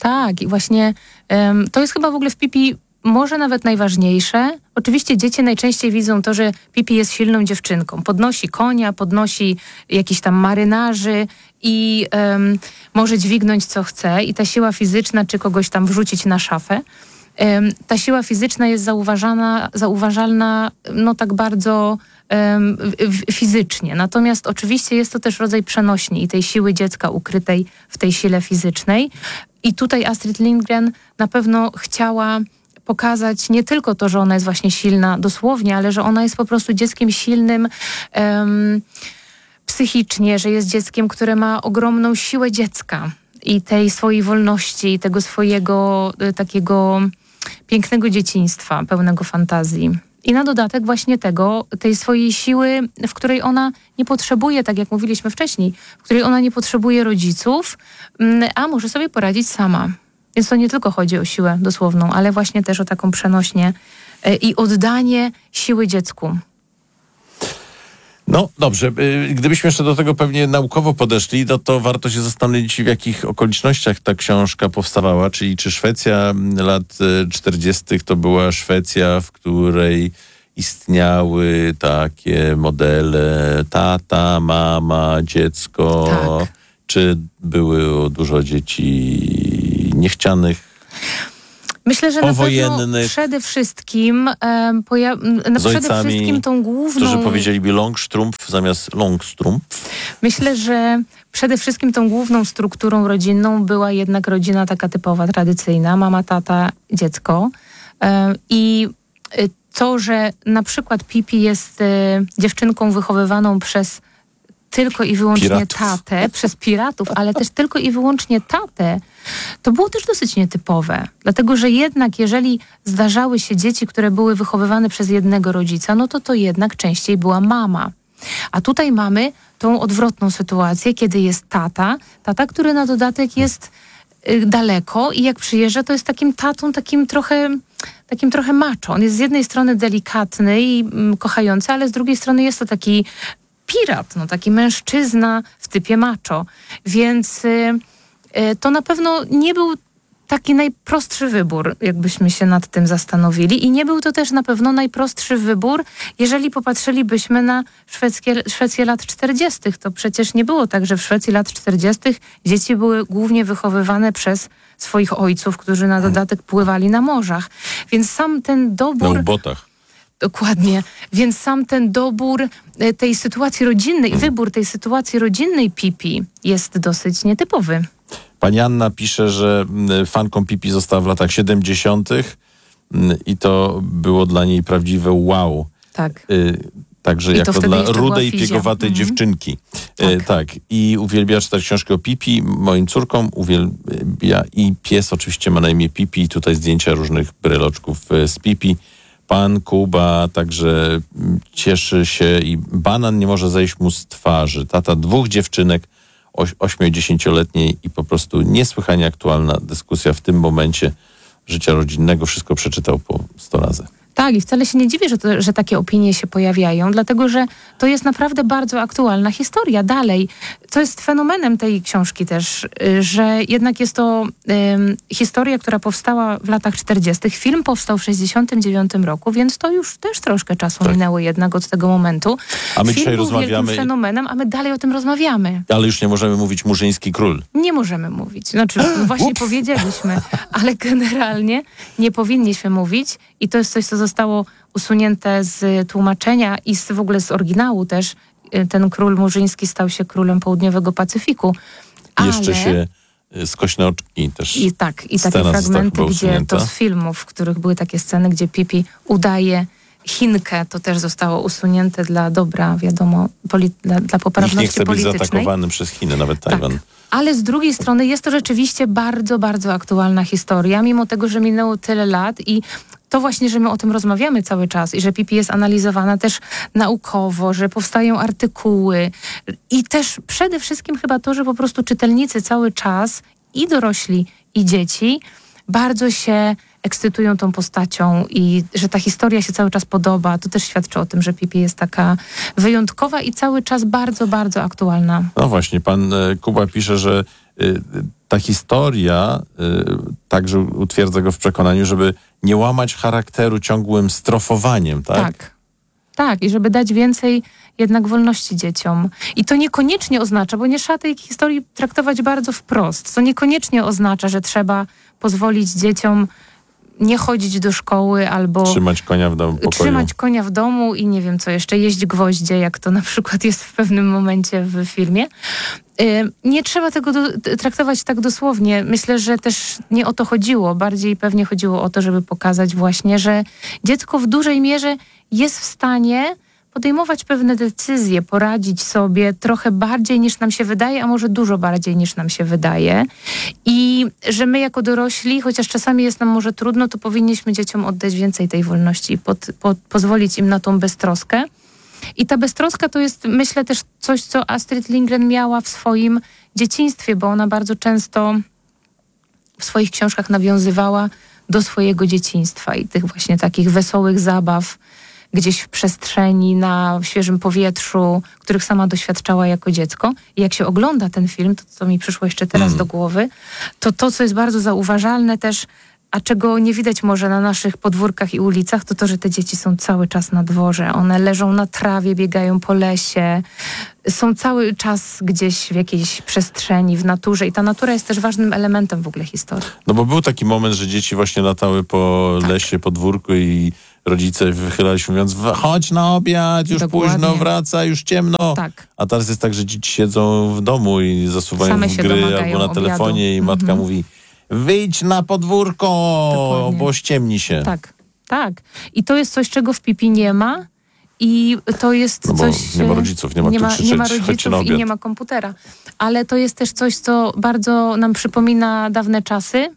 Tak, i właśnie um, to jest chyba w ogóle w Pipi może nawet najważniejsze. Oczywiście dzieci najczęściej widzą to, że Pipi jest silną dziewczynką. Podnosi konia, podnosi jakichś tam marynarzy i um, może dźwignąć co chce. I ta siła fizyczna, czy kogoś tam wrzucić na szafę. Um, ta siła fizyczna jest zauważana, zauważalna no tak bardzo um, w, fizycznie. Natomiast oczywiście jest to też rodzaj przenośni i tej siły dziecka ukrytej w tej sile fizycznej. I tutaj Astrid Lindgren na pewno chciała pokazać nie tylko to, że ona jest właśnie silna dosłownie, ale że ona jest po prostu dzieckiem silnym um, psychicznie, że jest dzieckiem, które ma ogromną siłę dziecka i tej swojej wolności, i tego swojego y, takiego pięknego dzieciństwa, pełnego fantazji. I na dodatek właśnie tego, tej swojej siły, w której ona nie potrzebuje, tak jak mówiliśmy wcześniej, w której ona nie potrzebuje rodziców, a może sobie poradzić sama. Więc to nie tylko chodzi o siłę dosłowną, ale właśnie też o taką przenośnię i oddanie siły dziecku. No dobrze, gdybyśmy jeszcze do tego pewnie naukowo podeszli, no to warto się zastanowić, w jakich okolicznościach ta książka powstawała, czyli czy Szwecja lat czterdziestych to była Szwecja, w której istniały takie modele tata, mama, dziecko, tak. Czy było dużo dzieci niechcianych? Myślę, że na pewno przede wszystkim um, poja- no przede wszystkim tą główną... Którzy powiedzieliby Longstrumpf zamiast Longstrumpf. Myślę, że przede wszystkim tą główną strukturą rodzinną była jednak rodzina taka typowa, tradycyjna. Mama, tata, dziecko. Um, I to, że na przykład Pipi jest y, dziewczynką wychowywaną przez tylko i wyłącznie piratów. tatę, przez piratów, ale też tylko i wyłącznie tatę, to było też dosyć nietypowe. Dlatego, że jednak jeżeli zdarzały się dzieci, które były wychowywane przez jednego rodzica, no to to jednak częściej była mama. A tutaj mamy tą odwrotną sytuację, kiedy jest tata, tata, który na dodatek jest y, daleko i jak przyjeżdża, to jest takim tatą, takim trochę... takim trochę macho. On jest z jednej strony delikatny i mm, kochający, ale z drugiej strony jest to taki pirat, no taki mężczyzna w typie macho. Więc y, y, to na pewno nie był taki najprostszy wybór, jakbyśmy się nad tym zastanowili. I nie był to też na pewno najprostszy wybór, jeżeli popatrzylibyśmy na szwedzkie, Szwecję lat czterdziestych. To przecież nie było tak, że w Szwecji lat czterdziestych dzieci były głównie wychowywane przez swoich ojców, którzy na dodatek pływali na morzach. Więc sam ten dobór... Na ubotach. Dokładnie. Więc sam ten dobór tej sytuacji rodzinnej, hmm. wybór tej sytuacji rodzinnej Pipi jest dosyć nietypowy. Pani Anna pisze, że fanką Pipi została w latach siedemdziesiątych i to było dla niej prawdziwe wow. Tak. Także I jako dla rudej, piegowatej mhm. dziewczynki. Tak. E, tak. I uwielbia czytać książki o Pipi. Moim córkom uwielbia i pies oczywiście ma na imię Pipi. I tutaj zdjęcia różnych bryloczków z Pipi. Pan Kuba także cieszy się i banan nie może zejść mu z twarzy. Tata dwóch dziewczynek, ośmio-dziesięcioletniej i po prostu niesłychanie aktualna dyskusja w tym momencie życia rodzinnego. Wszystko przeczytał po sto razy. Tak, i wcale się nie dziwię, że, to, że takie opinie się pojawiają, dlatego że to jest naprawdę bardzo aktualna historia. Dalej, co jest fenomenem tej książki też, że jednak jest to um, historia, która powstała w latach czterdziestych. Film powstał w sześćdziesiątym dziewiątym roku, więc to już też troszkę czasu tak. minęło jednak od tego momentu. A my Film dzisiaj był rozmawiamy... wielkim fenomenem, a my dalej o tym rozmawiamy. Ale już nie możemy mówić Murzyński Król. Nie możemy mówić. Znaczy, właśnie Ups. powiedzieliśmy, ale generalnie nie powinniśmy mówić i to jest coś, co zostało usunięte z tłumaczenia i z, w ogóle z oryginału też. Ten król Murzyński stał się królem południowego Pacyfiku. I jeszcze ale... się skośne oczki też. I tak, i takie fragmenty, gdzie to z filmów, w których były takie sceny, gdzie Pipi udaje Chinkę, to też zostało usunięte dla dobra, wiadomo, poli- dla, dla poprawności Nikt nie chce politycznej. być zaatakowany przez Chiny, nawet Tajwan. Tak. Ale z drugiej strony jest to rzeczywiście bardzo, bardzo aktualna historia, mimo tego, że minęło tyle lat i to właśnie, że my o tym rozmawiamy cały czas i że Pipi jest analizowana też naukowo, że powstają artykuły i też przede wszystkim chyba to, że po prostu czytelnicy cały czas i dorośli, i dzieci bardzo się ekscytują tą postacią i że ta historia się cały czas podoba, to też świadczy o tym, że Pipi jest taka wyjątkowa i cały czas bardzo, bardzo aktualna. No właśnie, pan e, Kuba pisze, że y, ta historia y, także utwierdza go w przekonaniu, żeby nie łamać charakteru ciągłym strofowaniem, tak? Tak. Tak, i żeby dać więcej jednak wolności dzieciom. I to niekoniecznie oznacza, bo nie trzeba tej historii traktować bardzo wprost. To niekoniecznie oznacza, że trzeba pozwolić dzieciom nie chodzić do szkoły albo... Trzymać konia w domu, pokoju. Trzymać konia w domu i nie wiem co jeszcze, jeść gwoździe, jak to na przykład jest w pewnym momencie w filmie. Nie trzeba tego do, traktować tak dosłownie. Myślę, że też nie o to chodziło. Bardziej pewnie chodziło o to, żeby pokazać właśnie, że dziecko w dużej mierze jest w stanie podejmować pewne decyzje, poradzić sobie trochę bardziej niż nam się wydaje, a może dużo bardziej niż nam się wydaje. I że my jako dorośli, chociaż czasami jest nam może trudno, to powinniśmy dzieciom oddać więcej tej wolności i pod, pod, pozwolić im na tą beztroskę. I ta beztroska to jest, myślę, też coś, co Astrid Lindgren miała w swoim dzieciństwie, bo ona bardzo często w swoich książkach nawiązywała do swojego dzieciństwa i tych właśnie takich wesołych zabaw gdzieś w przestrzeni, na świeżym powietrzu, których sama doświadczała jako dziecko. I jak się ogląda ten film, to co mi przyszło jeszcze teraz mm. do głowy, to to, co jest bardzo zauważalne też, a czego nie widać może na naszych podwórkach i ulicach, to to, że te dzieci są cały czas na dworze. One leżą na trawie, biegają po lesie, są cały czas gdzieś w jakiejś przestrzeni, w naturze i ta natura jest też ważnym elementem w ogóle historii. No bo był taki moment, że dzieci właśnie latały po tak. lesie, podwórku i rodzice wychylali się mówiąc, chodź na obiad, już Dokładnie. późno, wraca, już ciemno. Tak. A teraz jest tak, że dzieci siedzą w domu i zasuwają Same w gry albo na telefonie obiadu. I matka mhm. mówi, wyjdź na podwórko, Dokładnie. Bo ściemni się. Tak, tak. I to jest coś, czego w Pipi nie ma. I to jest no bo coś... nie ma rodziców, nie ma nie kto ma, krzyczeć, nie ma rodziców i nie ma komputera. Ale to jest też coś, co bardzo nam przypomina dawne czasy,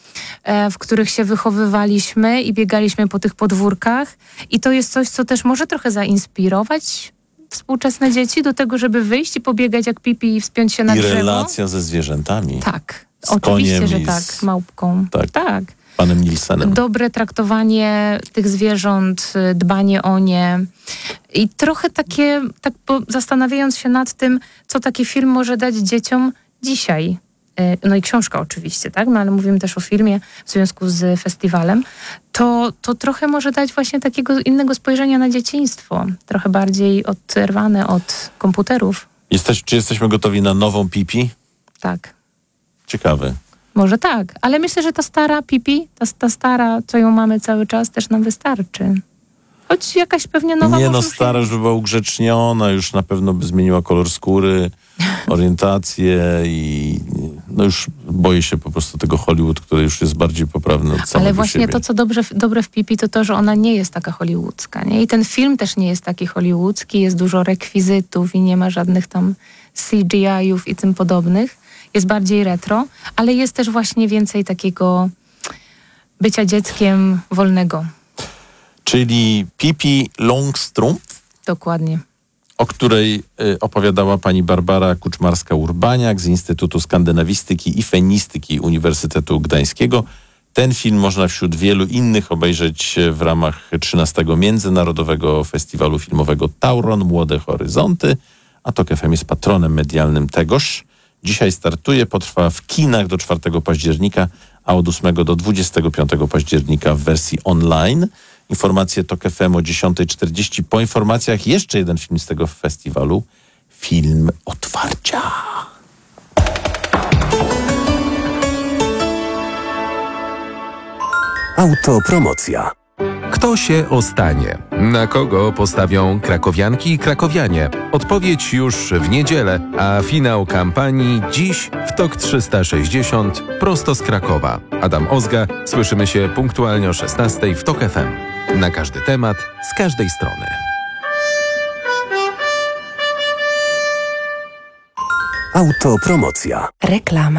w których się wychowywaliśmy i biegaliśmy po tych podwórkach. I to jest coś, co też może trochę zainspirować współczesne dzieci do tego, żeby wyjść i pobiegać jak Pipi i wspiąć się na I drzewo. I relacja ze zwierzętami. Tak, z oczywiście, że tak, z małpką. Tak. tak. Panem Nilsenem. Dobre traktowanie tych zwierząt, dbanie o nie i trochę takie, tak zastanawiając się nad tym, co taki film może dać dzieciom dzisiaj. No i książka oczywiście, tak? No ale mówimy też o filmie w związku z festiwalem. To, to trochę może dać właśnie takiego innego spojrzenia na dzieciństwo. Trochę bardziej oderwane od komputerów. Jesteś, czy jesteśmy gotowi na nową Pipi? Tak. Ciekawe. Może tak, ale myślę, że ta stara Pipi, ta, ta stara, co ją mamy cały czas, też nam wystarczy. Choć jakaś pewnie nowa... Nie no, stara już by była ugrzeczniona, już na pewno by zmieniła kolor skóry, orientację i no już boję się po prostu tego Hollywood, który już jest bardziej poprawny od samego Ale właśnie siebie. to, co dobrze, dobre w Pipi, to to, że ona nie jest taka hollywoodzka, nie? I ten film też nie jest taki hollywoodzki, jest dużo rekwizytów i nie ma żadnych tam C G I ów i tym podobnych. Jest bardziej retro, ale jest też właśnie więcej takiego bycia dzieckiem wolnego. Czyli Pipi Longstrumpf? Dokładnie. O której y, opowiadała pani Barbara Kuczmarska-Urbaniak z Instytutu Skandynawistyki i Fenistyki Uniwersytetu Gdańskiego. Ten film można wśród wielu innych obejrzeć w ramach trzynastego Międzynarodowego Festiwalu Filmowego Tauron Młode Horyzonty, a Tok F M jest patronem medialnym tegoż. Dzisiaj startuje, potrwa w kinach do czwartego października, a od ósmego do dwudziestego piątego października w wersji online. Informacje Tok F M o dziesiąta czterdzieści. Po informacjach jeszcze jeden film z tego festiwalu. Film Otwarcia. Autopromocja. Kto się ostanie? Na kogo postawią krakowianki i krakowianie? Odpowiedź już w niedzielę, a finał kampanii dziś w Tok trzysta sześćdziesiąt prosto z Krakowa. Adam Ozga, słyszymy się punktualnie o szesnastej w Tok F M. Na każdy temat, z każdej strony. Autopromocja. Reklama.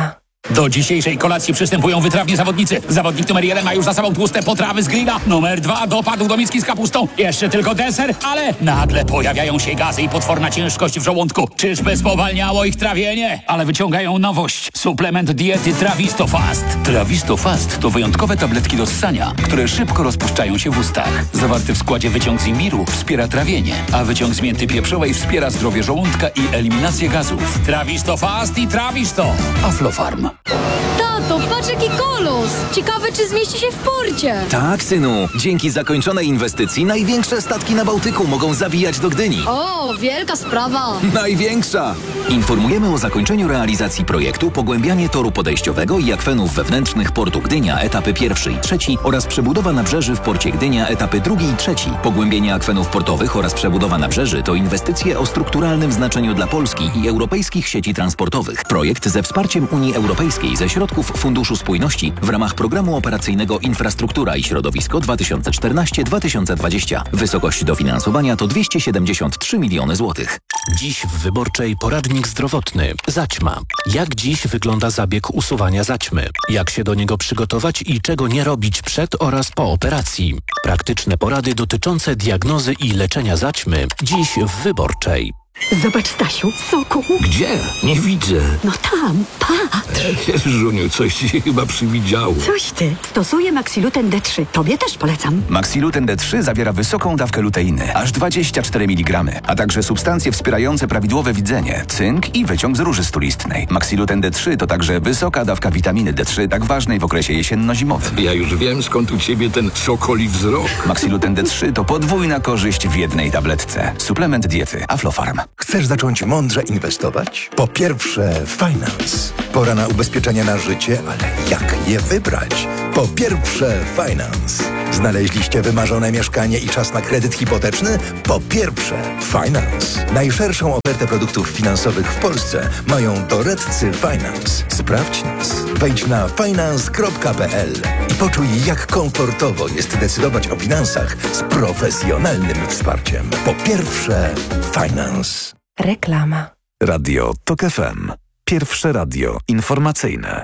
Do dzisiejszej kolacji przystępują wytrawni zawodnicy. Zawodnik numer jeden ma już za sobą tłuste potrawy z grilla. Numer dwa dopadł do miski z kapustą. Jeszcze tylko deser, ale nagle pojawiają się gazy i potworna ciężkość w żołądku. Czyżby spowalniało ich trawienie? Ale wyciągają nowość. Suplement diety Trawisto Fast. Trawisto Fast to wyjątkowe tabletki do ssania, które szybko rozpuszczają się w ustach. Zawarty w składzie wyciąg z imbiru wspiera trawienie, a wyciąg z mięty pieprzowej wspiera zdrowie żołądka i eliminację gazów. Trawisto Fast i Trawisto. Aflofarm. Tato, patrz jaki kolos! Ciekawe, czy zmieści się w porcie. Tak, synu. Dzięki zakończonej inwestycji największe statki na Bałtyku mogą zawijać do Gdyni. O, wielka sprawa. Największa! Informujemy o zakończeniu realizacji projektu Pogłębianie toru podejściowego i akwenów wewnętrznych portu Gdynia, etapy pierwszy i trzeci oraz przebudowa nabrzeży w porcie Gdynia, etapy drugi i trzeci. Pogłębienie akwenów portowych oraz przebudowa nabrzeży to inwestycje o strukturalnym znaczeniu dla Polski i europejskich sieci transportowych. Projekt ze wsparciem Unii Europejskiej ze środków Funduszu Spójności w ramach Programu Operacyjnego Infrastruktura i Środowisko dwa tysiące czternaście do dwa tysiące dwudziestego. Wysokość dofinansowania to dwieście siedemdziesiąt trzy miliony złotych. Dziś w Wyborczej poradnik zdrowotny. Zaćma. Jak dziś wygląda zabieg usuwania zaćmy? Jak się do niego przygotować i czego nie robić przed oraz po operacji? Praktyczne porady dotyczące diagnozy i leczenia zaćmy. Dziś w Wyborczej. Zobacz, Stasiu, soku. Gdzie? Nie widzę. No tam, patrz. Żuniu, coś ci się chyba przywidziało. Coś ty. Stosuję Maxiluten D trzy. Tobie też polecam. Maxiluten D trzy zawiera wysoką dawkę luteiny, aż dwadzieścia cztery miligramy, a także substancje wspierające prawidłowe widzenie, cynk i wyciąg z róży stulistnej. Maxiluten D trzy to także wysoka dawka witaminy D trzy, tak ważnej w okresie jesienno-zimowym. Ja już wiem, skąd u ciebie ten sokoli wzrok. Maxiluten D trzy to podwójna korzyść w jednej tabletce. Suplement diety Aflofarm. Chcesz zacząć mądrze inwestować? Po pierwsze, Finance. Pora na ubezpieczenia na życie, ale jak je wybrać? Po pierwsze, Finance. Znaleźliście wymarzone mieszkanie i czas na kredyt hipoteczny? Po pierwsze, Finance. Najszerszą ofertę produktów finansowych w Polsce mają doradcy Finance. Sprawdź nas. Wejdź na finance kropka p l i poczuj, jak komfortowo jest decydować o finansach z profesjonalnym wsparciem. Po pierwsze, Finance. Reklama. Radio TOK F M. Pierwsze radio informacyjne.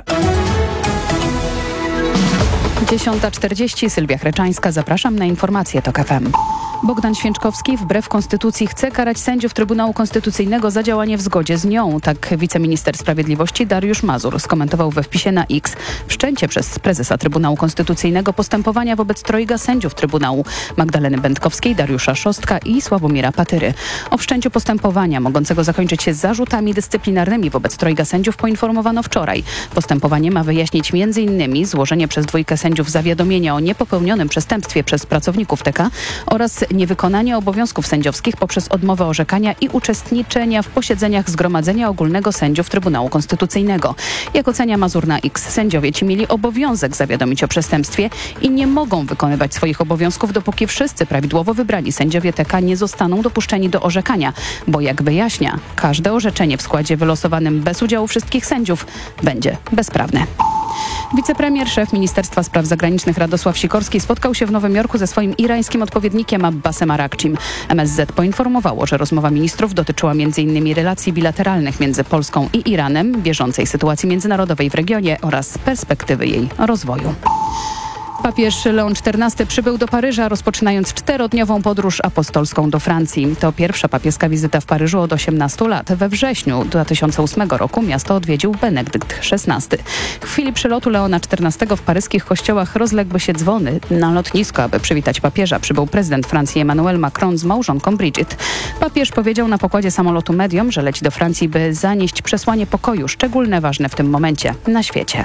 dziesiąta czterdzieści, Sylwia Chreczańska. Zapraszam na informacje TOK F M. Bogdan Święczkowski wbrew konstytucji chce karać sędziów Trybunału Konstytucyjnego za działanie w zgodzie z nią. Tak wiceminister sprawiedliwości Dariusz Mazur skomentował we wpisie na X wszczęcie przez prezesa Trybunału Konstytucyjnego postępowania wobec trojga sędziów Trybunału: Magdaleny Będkowskiej, Dariusza Szostka i Sławomira Patyry. O wszczęciu postępowania mogącego zakończyć się zarzutami dyscyplinarnymi wobec trojga sędziów poinformowano wczoraj. Postępowanie ma wyjaśnić między innymi złożenie przez dwójkę sędziów zawiadomienia o niepopełnionym przestępstwie przez pracowników T K oraz niewykonanie obowiązków sędziowskich poprzez odmowę orzekania i uczestniczenia w posiedzeniach Zgromadzenia Ogólnego Sędziów Trybunału Konstytucyjnego. Jak ocenia Mazur na X, sędziowie ci mieli obowiązek zawiadomić o przestępstwie i nie mogą wykonywać swoich obowiązków, dopóki wszyscy prawidłowo wybrani sędziowie T K nie zostaną dopuszczeni do orzekania, bo jak wyjaśnia, każde orzeczenie w składzie wylosowanym bez udziału wszystkich sędziów będzie bezprawne. Wicepremier, szef Ministerstwa Spraw Zagranicznych Radosław Sikorski spotkał się w Nowym Jorku ze swoim irańskim odpowiednikiem Abbasem Arakcim. M S Z poinformowało, że rozmowa ministrów dotyczyła między innymi relacji bilateralnych między Polską i Iranem, bieżącej sytuacji międzynarodowej w regionie oraz perspektywy jej rozwoju. Papież Leon czternasty przybył do Paryża, rozpoczynając czterodniową podróż apostolską do Francji. To pierwsza papieska wizyta w Paryżu od osiemnastu lat. We wrześniu dwa tysiące ósmego roku miasto odwiedził Benedykt szesnasty. W chwili przylotu Leona czternastego w paryskich kościołach rozległy się dzwony. Na lotnisko, aby przywitać papieża, przybył prezydent Francji Emmanuel Macron z małżonką Brigitte. Papież powiedział na pokładzie samolotu mediom, że leci do Francji, by zanieść przesłanie pokoju, szczególnie ważne w tym momencie na świecie.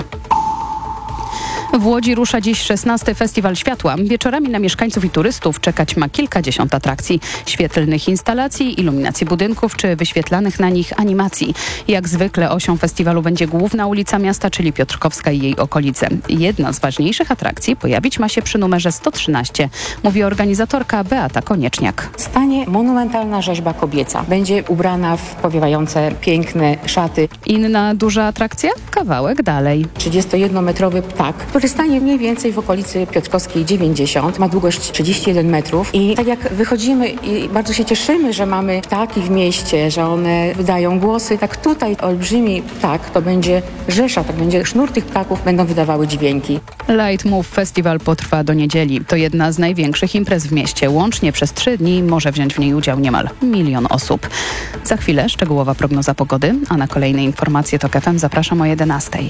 W Łodzi rusza dziś szesnasty Festiwal Światła. Wieczorami na mieszkańców i turystów czekać ma kilkadziesiąt atrakcji, świetlnych instalacji, iluminacji budynków czy wyświetlanych na nich animacji. Jak zwykle osią festiwalu będzie główna ulica miasta, czyli Piotrkowska i jej okolice. Jedna z ważniejszych atrakcji pojawić ma się przy numerze sto trzynaście, mówi organizatorka Beata Konieczniak. Stanie monumentalna rzeźba kobieca. Będzie ubrana w powiewające piękne szaty. Inna duża atrakcja? Kawałek dalej. trzydziestojednometrowy ptak, Wykorzystanie mniej więcej w okolicy Piotrkowskiej dziewięćdziesiąt, ma długość trzydzieści jeden metrów i tak jak wychodzimy i bardzo się cieszymy, że mamy ptaki w mieście, że one wydają głosy, tak tutaj olbrzymi ptak to będzie rzesza, tak będzie sznur tych ptaków, będą wydawały dźwięki. Light Move Festival potrwa do niedzieli. To jedna z największych imprez w mieście. Łącznie przez trzy dni może wziąć w niej udział niemal milion osób. Za chwilę szczegółowa prognoza pogody, a na kolejne informacje TOK F M zapraszam o jedenastej.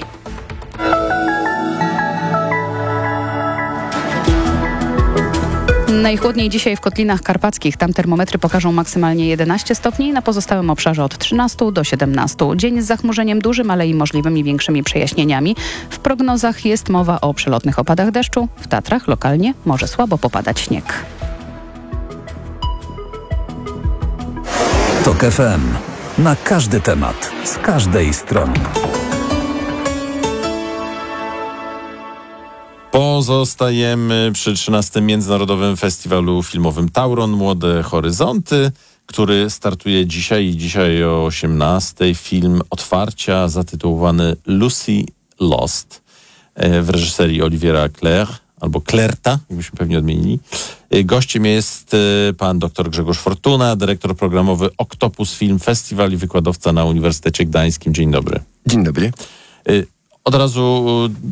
Najchłodniej dzisiaj w Kotlinach Karpackich. Tam termometry pokażą maksymalnie jedenaście stopni, na pozostałym obszarze od trzynastu do siedemnastu. Dzień z zachmurzeniem dużym, ale i możliwymi większymi przejaśnieniami. W prognozach jest mowa o przelotnych opadach deszczu. W Tatrach lokalnie może słabo popadać śnieg. TOK F M. Na każdy temat, z każdej strony. Pozostajemy przy trzynastym Międzynarodowym Festiwalu Filmowym Tauron Młode Horyzonty, który startuje dzisiaj i dzisiaj o osiemnastej. Film otwarcia zatytułowany Lucy Lost w reżyserii Oliviera Clerc, albo Clerta, jakbyśmy pewnie odmienili. Gościem jest pan dr Grzegorz Fortuna, dyrektor programowy Octopus Film Festival i wykładowca na Uniwersytecie Gdańskim. Dzień dobry. Dzień dobry. Od razu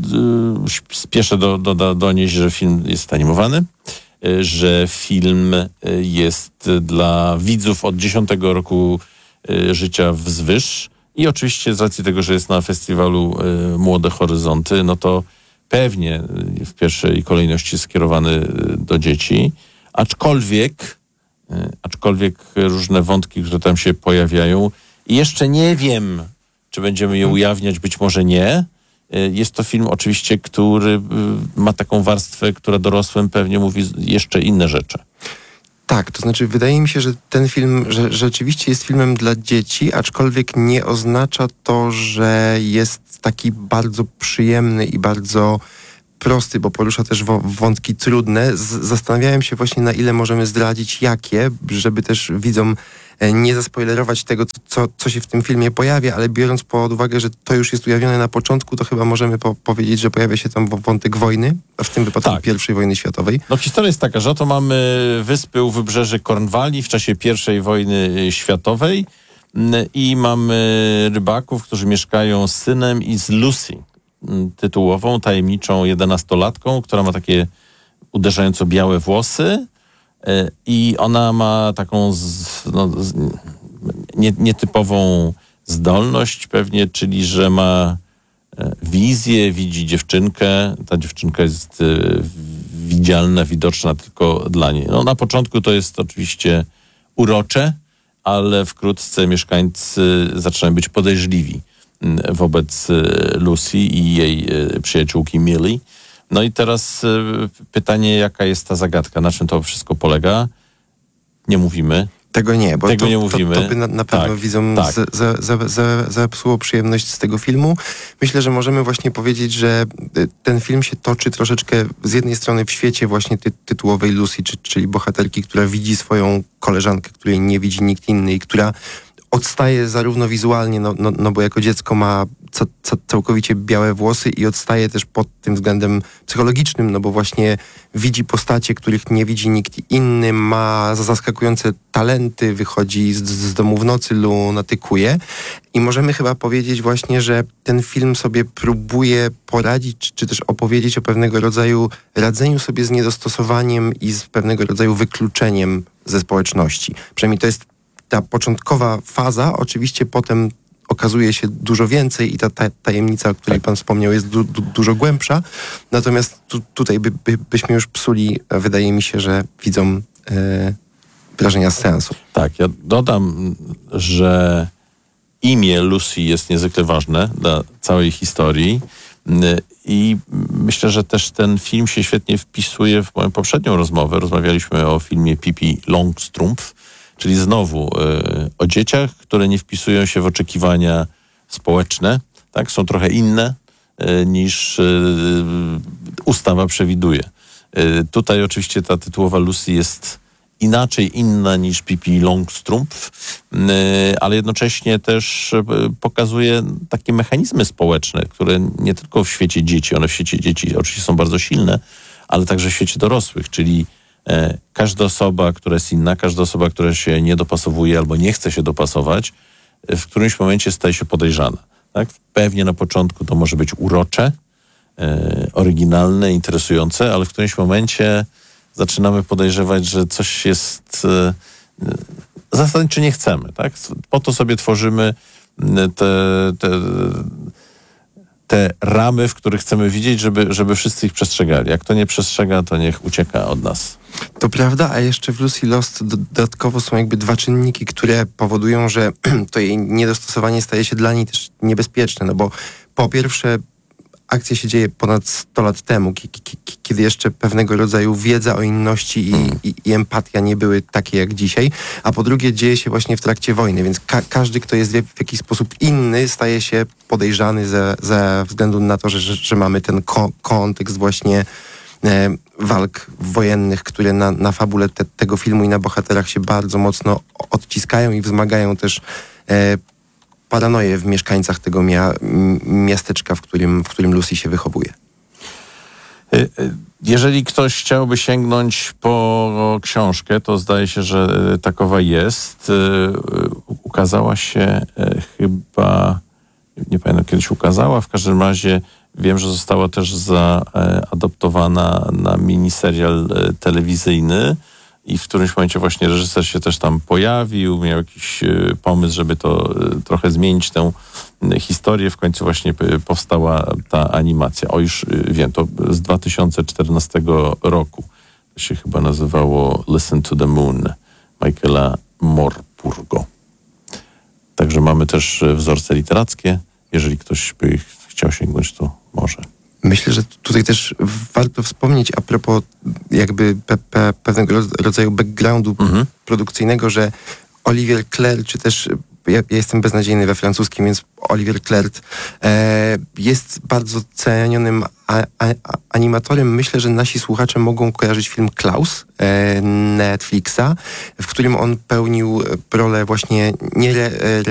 y, spieszę do, do, do, donieść, że film jest animowany, y, że film y, jest dla widzów od dziesiątego roku y, życia wzwyż i oczywiście z racji tego, że jest na festiwalu y, Młode Horyzonty, no to pewnie y, w pierwszej kolejności skierowany y, do dzieci, aczkolwiek, y, aczkolwiek różne wątki, które tam się pojawiają i jeszcze nie wiem, czy będziemy je ujawniać, być może nie. Jest to film oczywiście, który ma taką warstwę, która dorosłym pewnie mówi jeszcze inne rzeczy. Tak, to znaczy wydaje mi się, że ten film że rzeczywiście jest filmem dla dzieci, aczkolwiek nie oznacza to, że jest taki bardzo przyjemny i bardzo prosty, bo porusza też wątki trudne. Z zastanawiałem się właśnie, na ile możemy zdradzić jakie, żeby też widzom nie zaspoilerować tego, co, co się w tym filmie pojawia, ale biorąc pod uwagę, że to już jest ujawnione na początku, to chyba możemy po powiedzieć, że pojawia się tam wątek wojny, a w tym wypadku tak. pierwszej wojny światowej. No historia jest taka, że oto mamy wyspy u wybrzeży Kornwalii w czasie pierwszej wojny światowej i mamy rybaków, którzy mieszkają z synem i z Lucy, tytułową, tajemniczą jedenastolatką, która ma takie uderzająco białe włosy. I ona ma taką z, no, z, nie, nietypową zdolność pewnie, czyli że ma wizję, widzi dziewczynkę. Ta dziewczynka jest widzialna, widoczna tylko dla niej. No, na początku to jest oczywiście urocze, ale wkrótce mieszkańcy zaczynają być podejrzliwi wobec Lucy i jej przyjaciółki Millie. No i teraz y, pytanie, jaka jest ta zagadka, na czym to wszystko polega? Nie mówimy. Tego nie, bo tego to, nie mówimy. To, to by na, na pewno tak, widzom tak. za, za, za, zepsuło przyjemność z tego filmu. Myślę, że możemy właśnie powiedzieć, że ten film się toczy troszeczkę z jednej strony w świecie właśnie ty, tytułowej Lucy, czy, czyli bohaterki, która widzi swoją koleżankę, której nie widzi nikt inny i która odstaje zarówno wizualnie, no, no, no bo jako dziecko ma ca, ca, całkowicie białe włosy i odstaje też pod tym względem psychologicznym, no bo właśnie widzi postacie, których nie widzi nikt inny, ma zaskakujące talenty, wychodzi z, z domu w nocy, lunatykuje i możemy chyba powiedzieć właśnie, że ten film sobie próbuje poradzić, czy, czy też opowiedzieć o pewnego rodzaju radzeniu sobie z niedostosowaniem i z pewnego rodzaju wykluczeniem ze społeczności. Przynajmniej to jest ta początkowa faza, oczywiście potem okazuje się dużo więcej i ta, ta tajemnica, o której pan wspomniał, jest du, du, dużo głębsza. Natomiast tu, tutaj by, by, byśmy już psuli, wydaje mi się, że widzą e, wrażenia z seansu. Tak, ja dodam, że imię Lucy jest niezwykle ważne dla całej historii i myślę, że też ten film się świetnie wpisuje w moją poprzednią rozmowę. Rozmawialiśmy o filmie Pippi Longstrumpf, czyli znowu y, o dzieciach, które nie wpisują się w oczekiwania społeczne, tak, są trochę inne y, niż y, ustawa przewiduje. Y, tutaj oczywiście ta tytułowa Lucy jest inaczej inna niż Pippi Longstrumpf, ale jednocześnie też pokazuje takie mechanizmy społeczne, które nie tylko w świecie dzieci, one w świecie dzieci oczywiście są bardzo silne, ale także w świecie dorosłych, czyli każda osoba, która jest inna, każda osoba, która się nie dopasowuje albo nie chce się dopasować, w którymś momencie staje się podejrzana. Tak? Pewnie na początku to może być urocze, oryginalne, interesujące, ale w którymś momencie zaczynamy podejrzewać, że coś jest zasadniczo nie chcemy. Tak? Po to sobie tworzymy te, te, te ramy, w których chcemy widzieć, żeby, żeby wszyscy ich przestrzegali. Jak to nie przestrzega, to niech ucieka od nas. To prawda, a jeszcze w Lucy Lost dodatkowo są jakby dwa czynniki, które powodują, że to jej niedostosowanie staje się dla niej też niebezpieczne, no bo po pierwsze akcja się dzieje ponad sto lat temu, kiedy jeszcze pewnego rodzaju wiedza o inności i, i, i empatia nie były takie jak dzisiaj, a po drugie dzieje się właśnie w trakcie wojny, więc ka- każdy, kto jest w jakiś sposób inny, staje się podejrzany ze, ze względu na to, że, że, że mamy ten ko- kontekst właśnie e, walk wojennych, które na, na fabule te, tego filmu i na bohaterach się bardzo mocno odciskają i wzmagają też e, paranoję w mieszkańcach tego mia- miasteczka, w którym, w którym Lucy się wychowuje. Jeżeli ktoś chciałby sięgnąć po książkę, to zdaje się, że takowa jest. Ukazała się chyba, nie pamiętam kiedy się ukazała, w każdym razie wiem, że została też zaadoptowana na miniserial telewizyjny. I w którymś momencie właśnie reżyser się też tam pojawił, miał jakiś pomysł, żeby to trochę zmienić tę historię. W końcu właśnie powstała ta animacja. O, już wiem, to z dwa tysiące czternastego roku. To się chyba nazywało Listen to the Moon Michaela Morpurgo. Także mamy też wzorce literackie. Jeżeli ktoś by chciał sięgnąć, to może. Myślę, że tutaj też warto wspomnieć a propos jakby pe, pe, pewnego rodzaju backgroundu mhm. produkcyjnego, że Olivier Clerc, czy też ja, ja jestem beznadziejny we francuskim, więc Olivier Clerc e, jest bardzo cenionym a, a, a, animatorem. Myślę, że nasi słuchacze mogą kojarzyć film Klaus e, Netflixa, w którym on pełnił rolę właśnie nie re,